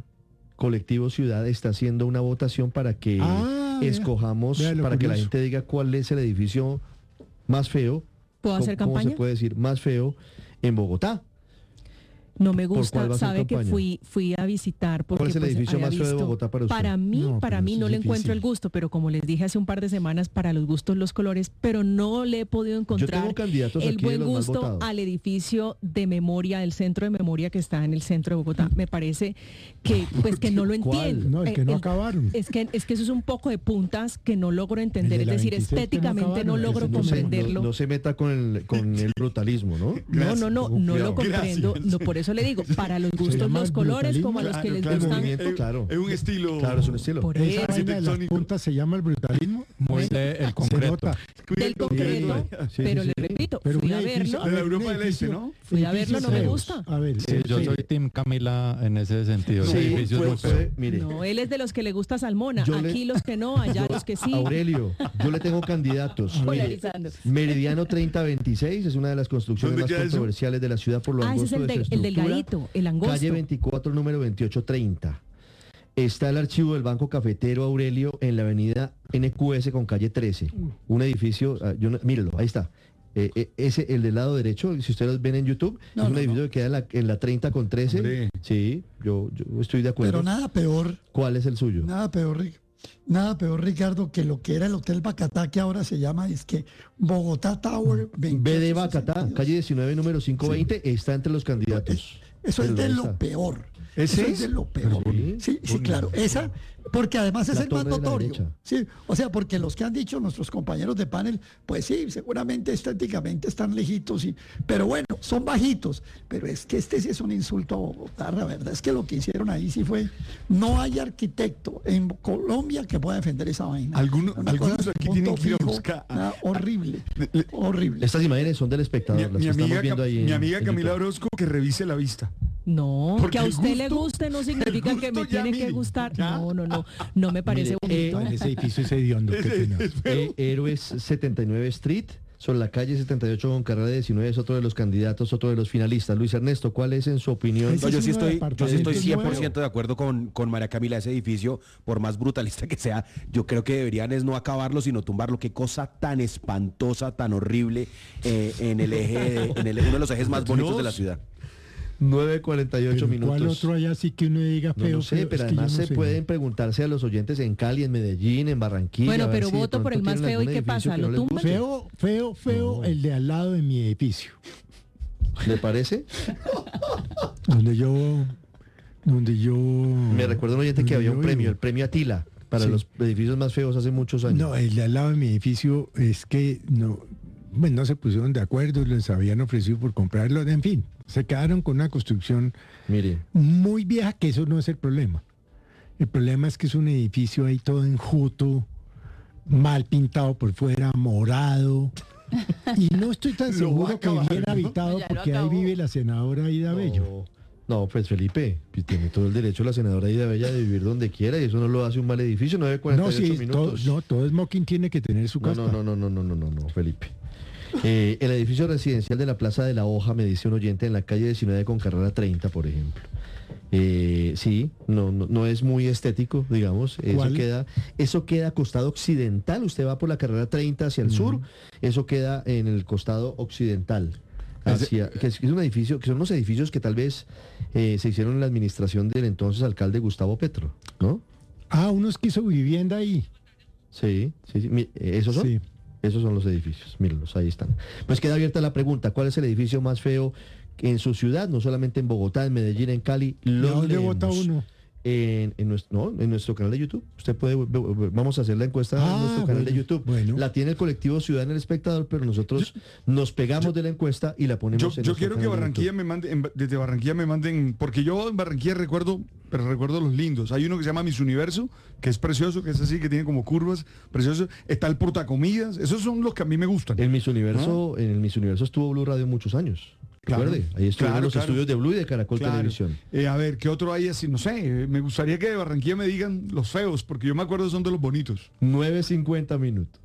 está haciendo una votación para que escojamos, para que la gente diga cuál es el edificio más feo. ¿Puedo hacer ¿Cómo campaña? se puede decir? Más feo en Bogotá. No me gusta, sabe que fui a visitar porque ¿cuál es el edificio más feo de Bogotá para usted? Para mí no le encuentro el gusto, pero como les dije hace un par de semanas, para los gustos los colores, pero no le he podido encontrar el buen gusto al edificio de memoria, el centro de memoria que está en el centro de Bogotá. Me parece que no lo entiendo. No, el que no acabaron. Es que eso es un poco de puntas que no logro entender, es decir, estéticamente no logro comprenderlo. No se meta con el brutalismo, ¿no? No lo comprendo, no, por eso eso le digo, para los gustos, los colores, como a los que les gustan. Es un estilo. Claro, es un estilo. Por Esa eso. vaina de las puntas se llama el brutalismo. Muy del concreto. Del concreto, pero le repito, fui a verlo. De la Europa del Este, ¿no? Fui a verlo, no me gusta. A ver, Sí, yo soy Team Camila en ese sentido. Sí, Edificios muy feos. mire. No, él es de los que le gusta Salmona. Yo Aquí los que no, allá los que sí. Aurelio, yo le tengo candidatos. Mire, Polarizando. Meridiano 3026 es una de las construcciones ¿Dónde más queda eso? controversiales de la ciudad por lo Ese es angosto de su el estructura. delgadito, el angosto. Calle 24, número 2830. Está el archivo del Banco Cafetero Aurelio en la avenida NQS con calle 13. Un edificio, míralo, ahí está. Ese, el del lado derecho, si ustedes lo ven en YouTube, es un edificio que queda en la 30 con 13. Hombre. Sí, yo estoy de acuerdo. Pero nada peor. ¿Cuál es el suyo? Nada peor, Ricardo, que lo que era el Hotel Bacatá, que ahora se llama, es que Bogotá Tower. BD Bacatá, calle 19, número 520, está entre los candidatos. Eso es de lo peor. Eso es de lo peor. Sí, claro. Esa, porque además es el más notorio. Sí, o sea, porque los que han dicho nuestros compañeros de panel, pues sí, seguramente estéticamente están lejitos, pero bueno, son bajitos. Pero es que este sí es un insulto a Bogotá, la verdad es que lo que hicieron ahí sí fue, no hay arquitecto en Colombia que pueda defender esa vaina. Algunos aquí tienen que ir a buscar. Horrible, horrible. Estas imágenes son del espectador, las que estamos viendo ahí. Mi amiga en Camila YouTube. Orozco, que revise la vista. No, Porque que a el usted le gusto- guste no significa que me gusto ya, tiene que mire, gustar. ya. No me parece bonito. ese edificio es hediondo. Qué pena. Héroes 79 Street, sobre la calle 78 con carrera 19, es otro de los candidatos, otro de los finalistas. Luis Ernesto, ¿cuál es en su opinión? No, yo sí estoy 100% de acuerdo con María Camila. Ese edificio, por más brutalista que sea, yo creo que deberían es no acabarlo, sino tumbarlo. Qué cosa tan espantosa, tan horrible en el eje, uno de los ejes más bonitos de la ciudad. 9:48 minutos. ¿Cuál otro allá sí que uno diga feo? No sé, feo? pero Es que yo además no se sé. pueden preguntarse a los oyentes en Cali, en Medellín, en Barranquilla. Bueno, a ver pero si de voto por pronto el más tienen feo, ¿y algún qué edificio pasa? que ¿Lo no les tumban? guste. Feo, el de al lado de mi edificio. ¿Le parece? Donde yo... Me recuerdo un oyente que había un premio, vivo. el premio Atila, para Sí. los edificios más feos hace muchos años. No, el de al lado de mi edificio es que no se pusieron de acuerdo, les habían ofrecido por comprarlo, en fin, se quedaron con una construcción muy vieja, que eso no es el problema. El problema es que es un edificio ahí todo enjuto, mal pintado por fuera, morado. Y no estoy tan Lo seguro va a que acabar, bien ¿no? habitado, Ya lo porque ahí acabó. vive la senadora Aida Bello. No, pues Felipe, pues tiene todo el derecho la senadora Aida Bella de vivir donde quiera y eso no lo hace un mal edificio, 9:48 No, sí, minutos. todo smoking tiene que tener su casa. No, Felipe. El edificio residencial de la Plaza de la Hoja, me dice un oyente, en la calle 19 con carrera 30, por ejemplo. Sí, no es muy estético, digamos. Eso queda costado occidental. Usted va por la carrera 30 hacia el sur, eso queda en el costado occidental. Que es un edificio, que son unos edificios que tal vez se hicieron en la administración del entonces alcalde Gustavo Petro, ¿no? Ah, unos que hizo vivienda ahí. Sí. ¿Esos son? Sí. Esos son los edificios, mírenlos, ahí están. Pues queda abierta la pregunta, ¿cuál es el edificio más feo en su ciudad? No solamente en Bogotá, en Medellín, en Cali. ¿Dónde vota uno? En nuestro canal de YouTube. Usted puede, vamos a hacer la encuesta en nuestro canal de YouTube. La tiene el colectivo Ciudad en el Espectador, pero nosotros nos pegamos de la encuesta y la ponemos en Yo nuestro quiero que canal de Barranquilla YouTube. me mande, desde Barranquilla me manden, porque yo en Barranquilla recuerdo los lindos. Hay uno que se llama Miss Universo, que es precioso, que es así, que tiene como curvas, precioso. Está el Portacomidas, esos son los que a mí me gustan. En Miss Universo estuvo Blue Radio muchos años. Recuerde, ahí estuvieron los estudios de Blue y de Caracol Televisión. A ver, ¿qué otro hay así? No sé, me gustaría que de Barranquilla me digan los feos, porque yo me acuerdo son de los bonitos. 9:50 minutos.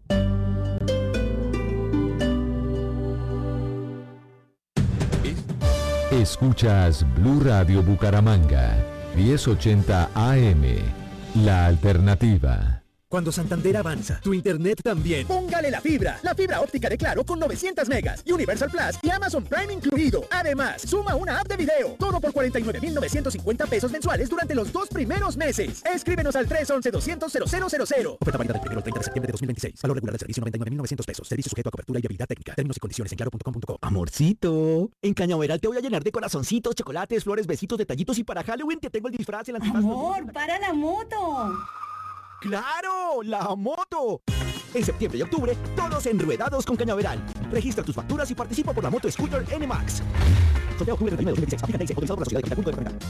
Escuchas Blue Radio Bucaramanga, 1080 AM, la alternativa. Cuando Santander avanza, tu internet también. Póngale la fibra óptica de Claro con 900 megas, Universal Plus y Amazon Prime incluido. Además, suma una app de video, todo por 49,950 pesos mensuales durante los 2 primeros meses. Escríbenos al 311-200-0000. Oferta válida del 1 al 30 de septiembre de 2026. Valor regular del servicio 99,900 pesos. Servicio sujeto a cobertura y habilidad técnica. Términos y condiciones en claro.com.co. Amorcito, en Cañaveral te voy a llenar de corazoncitos, chocolates, flores, besitos, detallitos y para Halloween te tengo el disfraz, el antifaz. Amor, para la moto. ¡Claro! ¡La moto! En septiembre y octubre, todos enruedados con Cañaveral. Registra tus facturas y participa por la moto scooter NMAX. Sorteo octubre 31 de 2026. Aplica ley autorizado por la Sociedad de Punto de Referencia.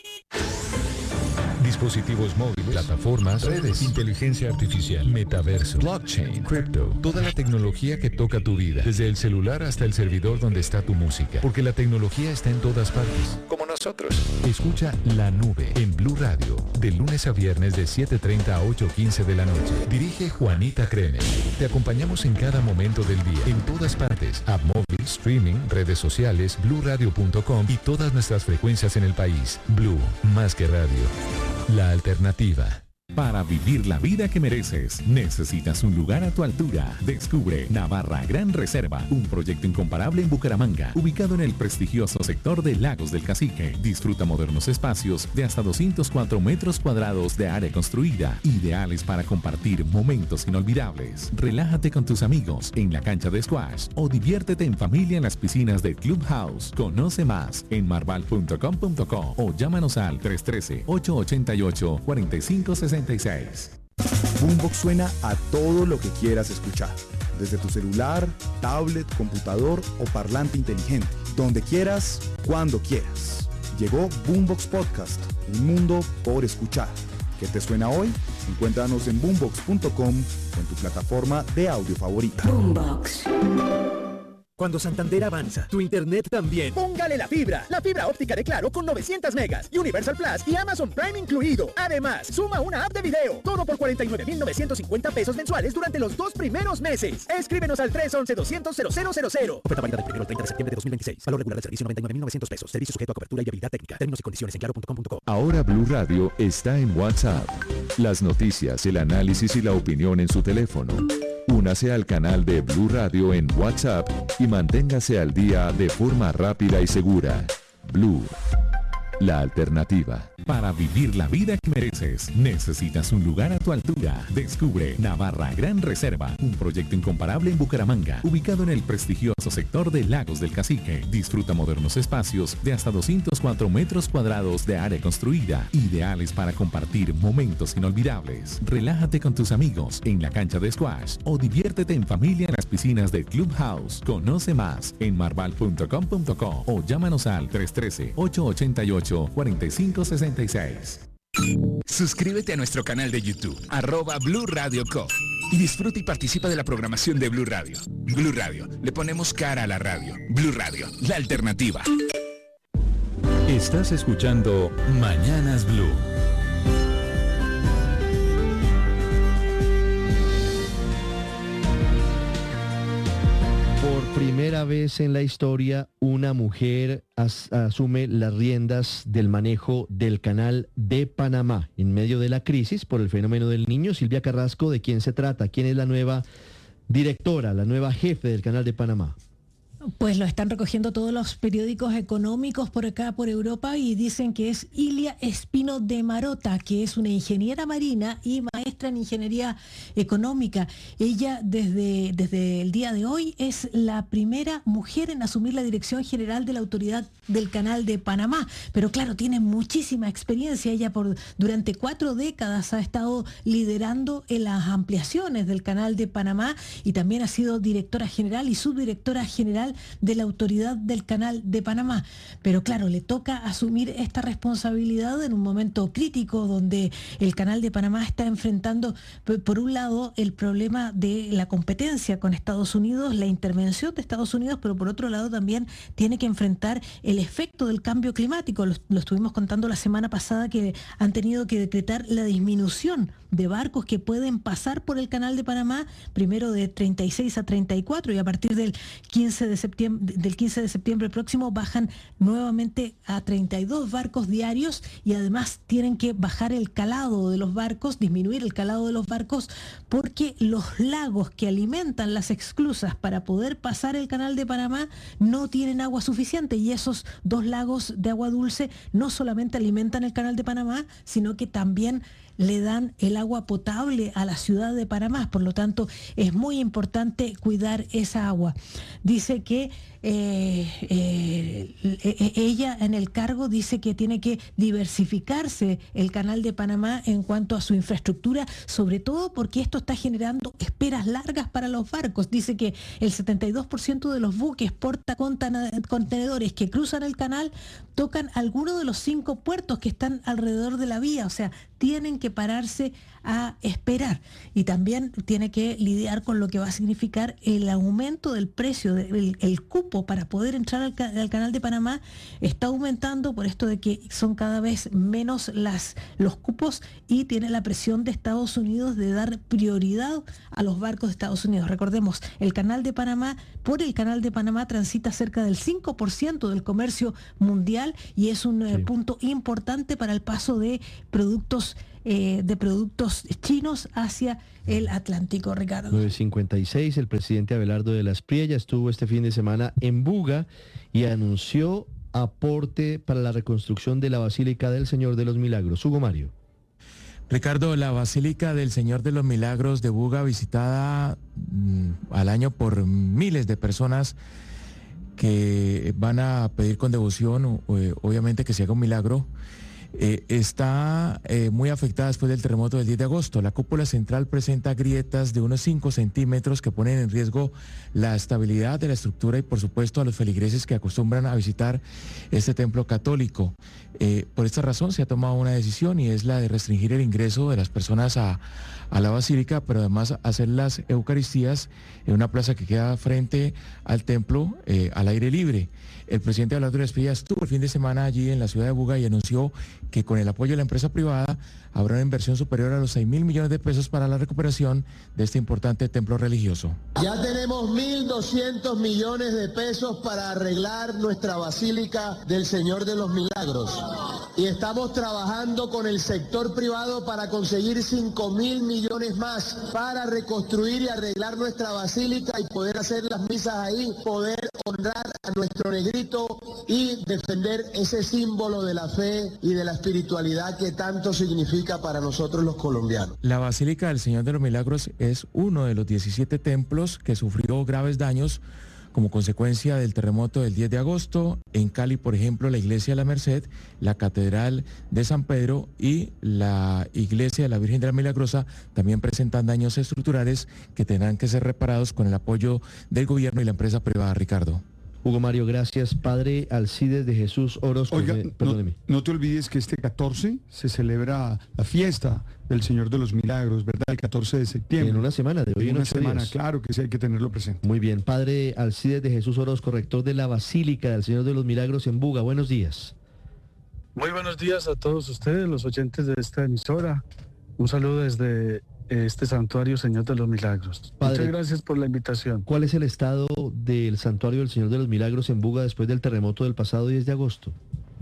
Dispositivos móviles, plataformas, redes, inteligencia artificial, metaverso, blockchain, crypto, toda la tecnología que toca tu vida, desde el celular hasta el servidor donde está tu música, porque la tecnología está en todas partes, como nosotros. Escucha La Nube en Blue Radio, de lunes a viernes de 7:30 a 8:15 de la noche. Dirige Juanita Kremer. Te acompañamos en cada momento del día, en todas partes, app móvil, streaming, redes sociales, bluradio.com y todas nuestras frecuencias en el país. Blue, más que radio. La alternativa. Para vivir la vida que mereces, necesitas un lugar a tu altura. Descubre Navarra Gran Reserva, un proyecto incomparable en Bucaramanga, ubicado en el prestigioso sector de Lagos del Cacique. Disfruta modernos espacios de hasta 204 metros cuadrados de área construida, ideales para compartir momentos inolvidables. Relájate con tus amigos en la cancha de squash o diviértete en familia en las piscinas de Clubhouse. Conoce más en marval.com.co o llámanos al 313-888-4566. Boombox suena a todo lo que quieras escuchar, desde tu celular, tablet, computador o parlante inteligente, donde quieras, cuando quieras. Llegó Boombox Podcast, un mundo por escuchar. ¿Qué te suena hoy? Encuéntranos en boombox.com o en tu plataforma de audio favorita. Boombox. Cuando Santander avanza, tu internet también. Póngale la fibra óptica de Claro con 900 megas, Universal Plus y Amazon Prime incluido. Además, suma una app de video, todo por 49.950 pesos mensuales durante los 2 primeros meses. Escríbenos al 311-200-0000. Oferta válida del 1 al 30 de septiembre de 2026. Valor regular del servicio 99.900 pesos. Servicio sujeto a cobertura y habilidad técnica. Términos y condiciones en claro.com.co. Ahora Blue Radio está en WhatsApp. Las noticias, el análisis y la opinión en su teléfono. Únase al canal de Blue Radio en WhatsApp y manténgase al día de forma rápida y segura. Blue, la alternativa. Para vivir la vida que mereces, necesitas un lugar a tu altura. Descubre Navarra Gran Reserva, un proyecto incomparable en Bucaramanga, ubicado en el prestigioso sector de Lagos del Cacique. Disfruta modernos espacios de hasta 204 metros cuadrados de área construida, ideales para compartir momentos inolvidables. Relájate con tus amigos en la cancha de squash o diviértete en familia en las piscinas de Clubhouse. Conoce más en marval.com.co o llámanos al 313-888-4566. Suscríbete a nuestro canal de YouTube, @Blue Radio Co. Y disfruta y participa de la programación de Blue Radio. Blue Radio, le ponemos cara a la radio. Blue Radio, la alternativa. Estás escuchando Mañanas Blue. Por primera vez en la historia, una mujer asume las riendas del manejo del Canal de Panamá en medio de la crisis por el fenómeno del Niño. Silvia Carrasco, ¿de quién se trata? ¿Quién es la nueva directora, la nueva jefe del Canal de Panamá? Pues lo están recogiendo todos los periódicos económicos por acá, por Europa, y dicen que es Ilia Espino de Marota, que es una ingeniera marina y maestra en ingeniería económica. Ella desde el día de hoy es la primera mujer en asumir la dirección general de la autoridad del Canal de Panamá. Pero claro, tiene muchísima experiencia. Ella durante 4 décadas ha estado liderando en las ampliaciones del Canal de Panamá y también ha sido directora general y subdirectora general de la autoridad del Canal de Panamá. Pero claro, le toca asumir esta responsabilidad en un momento crítico donde el Canal de Panamá está enfrentando, por un lado, el problema de la competencia con Estados Unidos, la intervención de Estados Unidos, pero por otro lado también tiene que enfrentar el efecto del cambio climático. Lo estuvimos contando la semana pasada, que han tenido que decretar la disminución de barcos que pueden pasar por el Canal de Panamá, primero de 36 a 34 y a partir del 15 de septiembre próximo bajan nuevamente a 32 barcos diarios y además tienen que bajar el calado de los barcos, disminuir el calado de los barcos, porque los lagos que alimentan las esclusas para poder pasar el Canal de Panamá no tienen agua suficiente, y esos 2 lagos de agua dulce no solamente alimentan el Canal de Panamá, sino que también le dan el agua potable a la ciudad de Panamá. Por lo tanto, es muy importante cuidar esa agua. Dice que ella en el cargo dice que tiene que diversificarse el Canal de Panamá en cuanto a su infraestructura, sobre todo porque esto está generando esperas largas para los barcos. Dice que el 72% de los buques portacontenedores que cruzan el canal tocan alguno de los 5 puertos que están alrededor de la vía, o sea, tienen que pararse a esperar, y también tiene que lidiar con lo que va a significar el aumento del precio, el cupo para poder entrar al Canal de Panamá está aumentando por esto de que son cada vez menos los cupos, y tiene la presión de Estados Unidos de dar prioridad a los barcos de Estados Unidos. Recordemos, por el Canal de Panamá transita cerca del 5% del comercio mundial, y es un punto importante para el paso de productos chinos hacia el Atlántico, Ricardo. 9:56, el presidente Abelardo de la Espriella estuvo este fin de semana en Buga y anunció aporte para la reconstrucción de la Basílica del Señor de los Milagros. Hugo Mario. Ricardo, la Basílica del Señor de los Milagros de Buga, visitada al año por miles de personas que van a pedir con devoción, obviamente, que se haga un milagro, está muy afectada después del terremoto del 10 de agosto. La cúpula central presenta grietas de unos 5 centímetros que ponen en riesgo la estabilidad de la estructura y, por supuesto, a los feligreses que acostumbran a visitar este templo católico. Por esta razón se ha tomado una decisión, y es la de restringir el ingreso de las personas a la basílica, pero además hacer las eucaristías en una plaza que queda frente al templo al aire libre. El presidente Abelardo de la Espriella estuvo el fin de semana allí en la ciudad de Buga y anunció que con el apoyo de la empresa privada habrá una inversión superior a los 6.000 millones de pesos para la recuperación de este importante templo religioso. Ya tenemos 1.200 millones de pesos para arreglar nuestra Basílica del Señor de los Milagros. Y estamos trabajando con el sector privado para conseguir 5.000 millones más para reconstruir y arreglar nuestra basílica y poder hacer las misas ahí, poder honrar a nuestro negrito y defender ese símbolo de la fe y de la espiritualidad que tanto significa para nosotros los colombianos. La Basílica del Señor de los Milagros es uno de los 17 templos que sufrió graves daños como consecuencia del terremoto del 10 de agosto. En Cali, por ejemplo, la Iglesia de la Merced, la Catedral de San Pedro y la Iglesia de la Virgen de la Milagrosa también presentan daños estructurales que tendrán que ser reparados con el apoyo del gobierno y la empresa privada, Ricardo. Hugo Mario, gracias. Padre Alcides de Jesús Orozco. Oiga, no te olvides que este 14 se celebra la fiesta del Señor de los Milagros, ¿verdad? El 14 de septiembre. En una semana, de hoy en 8 días. Claro que sí, hay que tenerlo presente. Muy bien. Padre Alcides de Jesús Orozco, rector de la Basílica del Señor de los Milagros en Buga. Buenos días. Muy buenos días a todos ustedes, los oyentes de esta emisora. Un saludo desde este santuario Señor de los Milagros. Padre, muchas gracias por la invitación. ¿Cuál es el estado del santuario del Señor de los Milagros en Buga después del terremoto del pasado 10 de agosto?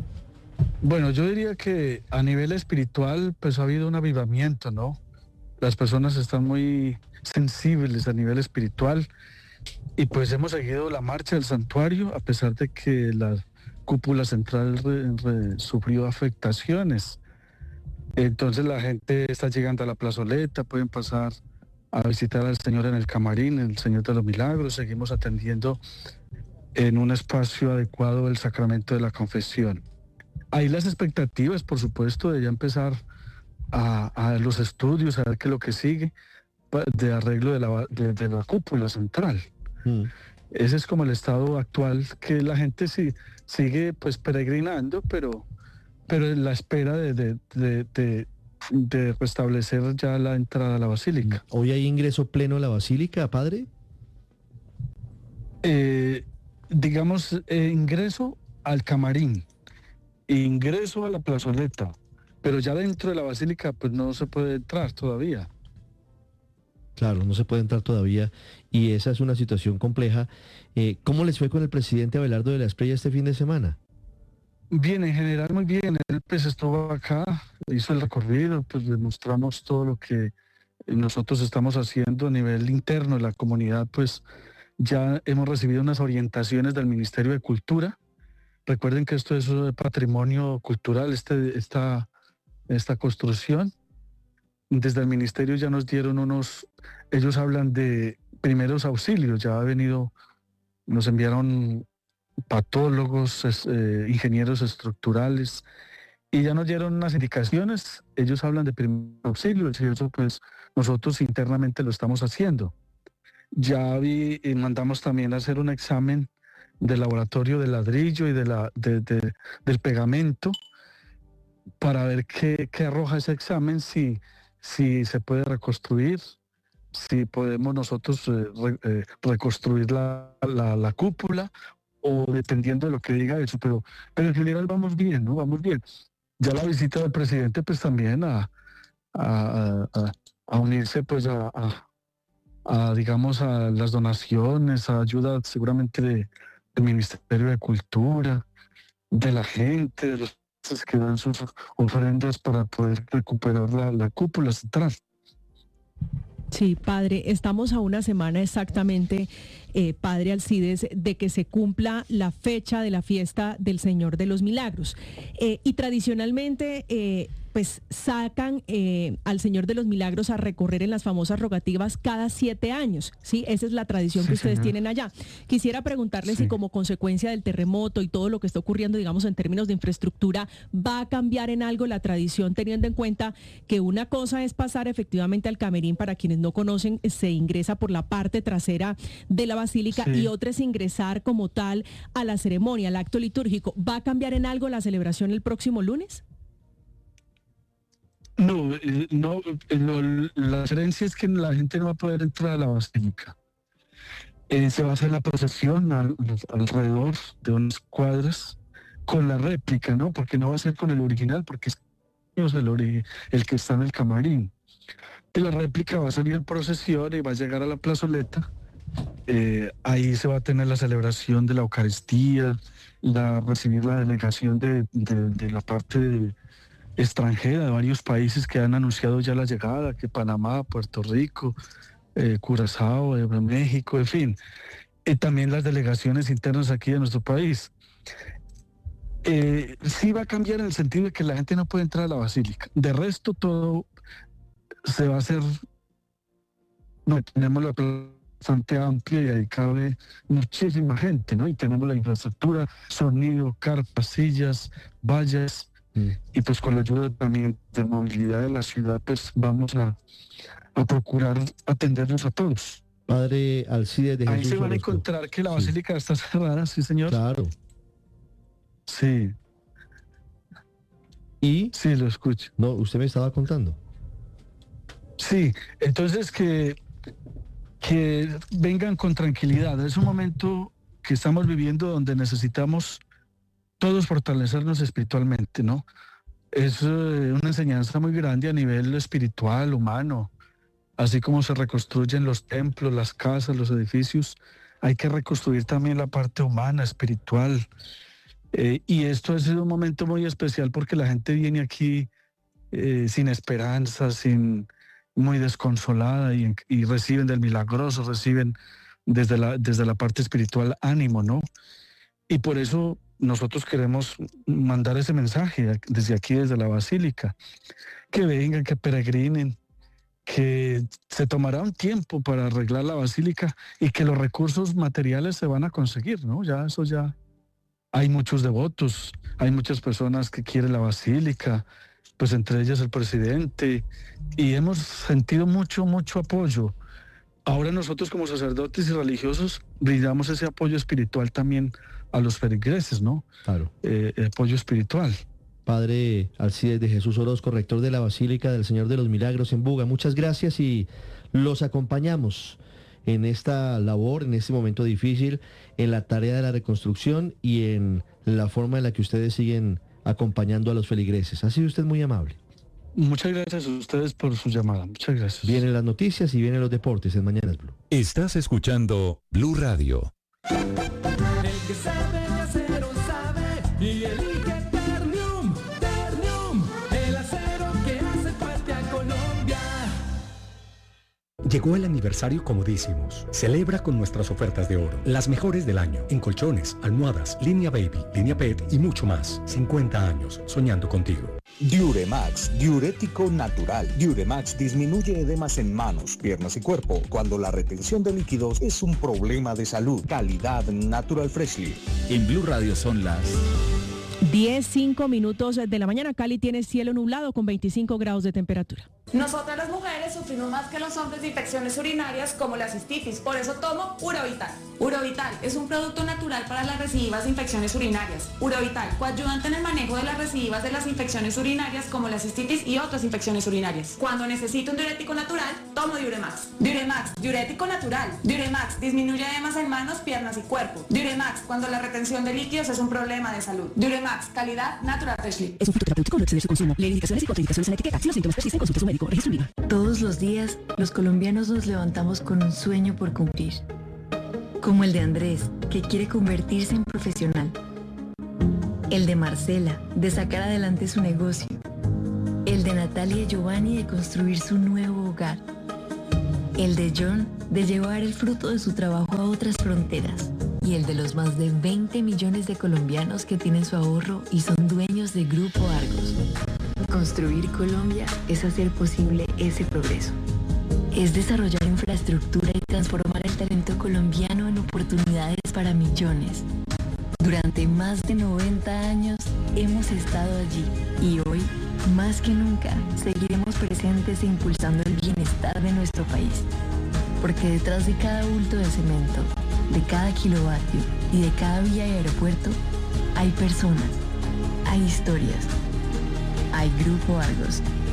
Bueno, yo diría que a nivel espiritual pues ha habido un avivamiento, ¿no? Las personas están muy sensibles a nivel espiritual y pues hemos seguido la marcha del santuario a pesar de que la cúpula central sufrió afectaciones. Entonces la gente está llegando a la plazoleta, pueden pasar a visitar al Señor en el camarín, el Señor de los Milagros. Seguimos atendiendo en un espacio adecuado el sacramento de la confesión. Hay las expectativas, por supuesto, de ya empezar a los estudios, a ver qué es lo que sigue de arreglo de la cúpula central. Ese es como el estado actual, que la gente sigue pues peregrinando, pero en la espera de restablecer ya la entrada a la basílica. ¿Hoy hay ingreso pleno a la basílica, padre? Ingreso al camarín, ingreso a la plazoleta, pero ya dentro de la basílica pues no se puede entrar todavía. Claro, no se puede entrar todavía y esa es una situación compleja. ¿Cómo les fue con el presidente Abelardo de la Espriella este fin de semana? Bien, en general muy bien. Él pues estuvo acá, hizo el recorrido, pues demostramos todo lo que nosotros estamos haciendo a nivel interno de la comunidad. Pues ya hemos recibido unas orientaciones del Ministerio de Cultura. Recuerden que esto es patrimonio cultural, esta construcción. desde el ministerio ya nos dieron ellos hablan de primeros auxilios, nos enviaron patólogos, ingenieros estructurales, y ya nos dieron unas indicaciones. Ellos hablan de primeros auxilios, y eso pues nosotros internamente lo estamos haciendo. Ya mandamos también a hacer un examen del laboratorio de ladrillo y del pegamento para ver qué arroja ese examen, si se puede reconstruir, si podemos nosotros reconstruir la cúpula, o dependiendo de lo que diga eso, pero en general vamos bien, ¿no? Vamos bien. Ya la visita del presidente pues también a unirse pues digamos a las donaciones, a ayuda seguramente del Ministerio de Cultura, de la gente, de los que dan sus ofrendas para poder recuperar la cúpula central. Sí, padre, estamos a una semana exactamente, padre Alcides, de que se cumpla la fecha de la fiesta del Señor de los Milagros. Y tradicionalmente, pues sacan al Señor de los Milagros a recorrer en las famosas rogativas cada 7 años, ¿sí? Esa es la tradición que ustedes tienen allá. Quisiera preguntarle si como consecuencia del terremoto y todo lo que está ocurriendo, digamos, en términos de infraestructura, va a cambiar en algo la tradición, teniendo en cuenta que una cosa es pasar efectivamente al camerín. Para quienes no conocen, se ingresa por la parte trasera de la basílica, y otra es ingresar como tal a la ceremonia, al acto litúrgico. ¿Va a cambiar en algo la celebración el próximo lunes? No, la diferencia es que la gente no va a poder entrar a la basílica. Se va a hacer la procesión alrededor de unas cuadras con la réplica, ¿no? Porque no va a ser con el original, porque es el que está en el camarín. Y la réplica va a salir en procesión y va a llegar a la plazoleta. Ahí se va a tener la celebración de la Eucaristía, recibir la delegación de la parte extranjera de varios países que han anunciado ya la llegada, que Panamá, Puerto Rico, Curazao, México, en fin. También las delegaciones internas aquí de nuestro país. Sí va a cambiar en el sentido de que la gente no puede entrar a la basílica. De resto, todo se va a hacer. No, tenemos la bastante amplia y ahí cabe muchísima gente, ¿no? Y tenemos la infraestructura, sonido, carpas, sillas, vallas. Y pues con la ayuda también de movilidad de la ciudad, pues vamos a procurar atendernos a todos. Padre Alcides de Jesús. Ahí se van a encontrar que la basílica está cerrada, sí, señor. Claro. Sí. ¿Y? Sí, lo escucho. No, usted me estaba contando. Sí, entonces que vengan con tranquilidad. Es un momento que estamos viviendo donde necesitamos todos fortalecernos espiritualmente, ¿no? Es una enseñanza muy grande a nivel espiritual, humano. Así como se reconstruyen los templos, las casas, los edificios, hay que reconstruir también la parte humana, espiritual. Y esto ha sido un momento muy especial porque la gente viene aquí sin esperanza, muy desconsolada, y reciben del milagroso, reciben desde la parte espiritual ánimo, ¿no? Y por eso nosotros queremos mandar ese mensaje desde aquí, desde la basílica, que vengan, que peregrinen, que se tomará un tiempo para arreglar la basílica y que los recursos materiales se van a conseguir, ¿no? Ya hay muchos devotos, hay muchas personas que quieren la basílica, pues entre ellas el presidente, y hemos sentido mucho apoyo. Ahora nosotros como sacerdotes y religiosos brindamos ese apoyo espiritual también a los feligreses, ¿no? Claro. Apoyo espiritual. Padre Alcides de Jesús Orozco, rector de la Basílica del Señor de los Milagros en Buga, muchas gracias y los acompañamos en esta labor, en este momento difícil, en la tarea de la reconstrucción y en la forma en la que ustedes siguen acompañando a los feligreses. Ha sido usted muy amable. Muchas gracias a ustedes por su llamada. Muchas gracias. Vienen las noticias y vienen los deportes en Mañanas Blue. Estás escuchando Blue Radio. El que sabe de acero sabe y elige Ternium. Ternium, el acero que hace fuerte a Colombia. Llegó el aniversario Comodísimos. Celebra con nuestras ofertas de oro, las mejores del año, en colchones, almohadas, línea baby, línea pet y mucho más. 50 años soñando contigo. Diuremax, diurético natural. Diuremax disminuye edemas en manos, piernas y cuerpo cuando la retención de líquidos es un problema de salud. Calidad Natural Freshly. En Blue Radio son las 10:05 de la mañana. Cali tiene cielo nublado con 25 grados de temperatura. Nosotras las mujeres sufrimos más que los hombres de infecciones urinarias como la cistitis, por eso tomo Urovital. Urovital es un producto natural para las recidivas de infecciones urinarias. Urovital, coayudante en el manejo de las recidivas de las infecciones urinarias como la cistitis y otras infecciones urinarias. Cuando necesito un diurético natural, tomo Diuremax. Diuremax, diurético natural. Diuremax disminuye edemas en manos, piernas y cuerpo. Diuremax, cuando la retención de líquidos es un problema de salud. Diuremax, calidad Natural Freshly. Es un fitoterapéutico, no exceder su consumo. Lee indicaciones y contraindicaciones en la etiqueta. Si los síntomas persisten, consulte a su médico. Registro INVIMA. Todos los días, los colombianos nos levantamos con un sueño por cumplir. Como el de Andrés, que quiere convertirse en profesional. El de Marcela, de sacar adelante su negocio. El de Natalia y Giovanni, de construir su nuevo hogar. El de John, de llevar el fruto de su trabajo a otras fronteras. Y el de los más de 20 millones de colombianos que tienen su ahorro y son dueños de Grupo Argos. Construir Colombia es hacer posible ese progreso. Es desarrollar infraestructura y transformar el talento colombiano en oportunidades para millones. Durante más de 90 años hemos estado allí y hoy, más que nunca, seguiremos presentes e impulsando el bienestar de nuestro país. Porque detrás de cada bulto de cemento, de cada kilovatio y de cada vía y aeropuerto, hay personas, hay historias, hay Grupo Argos.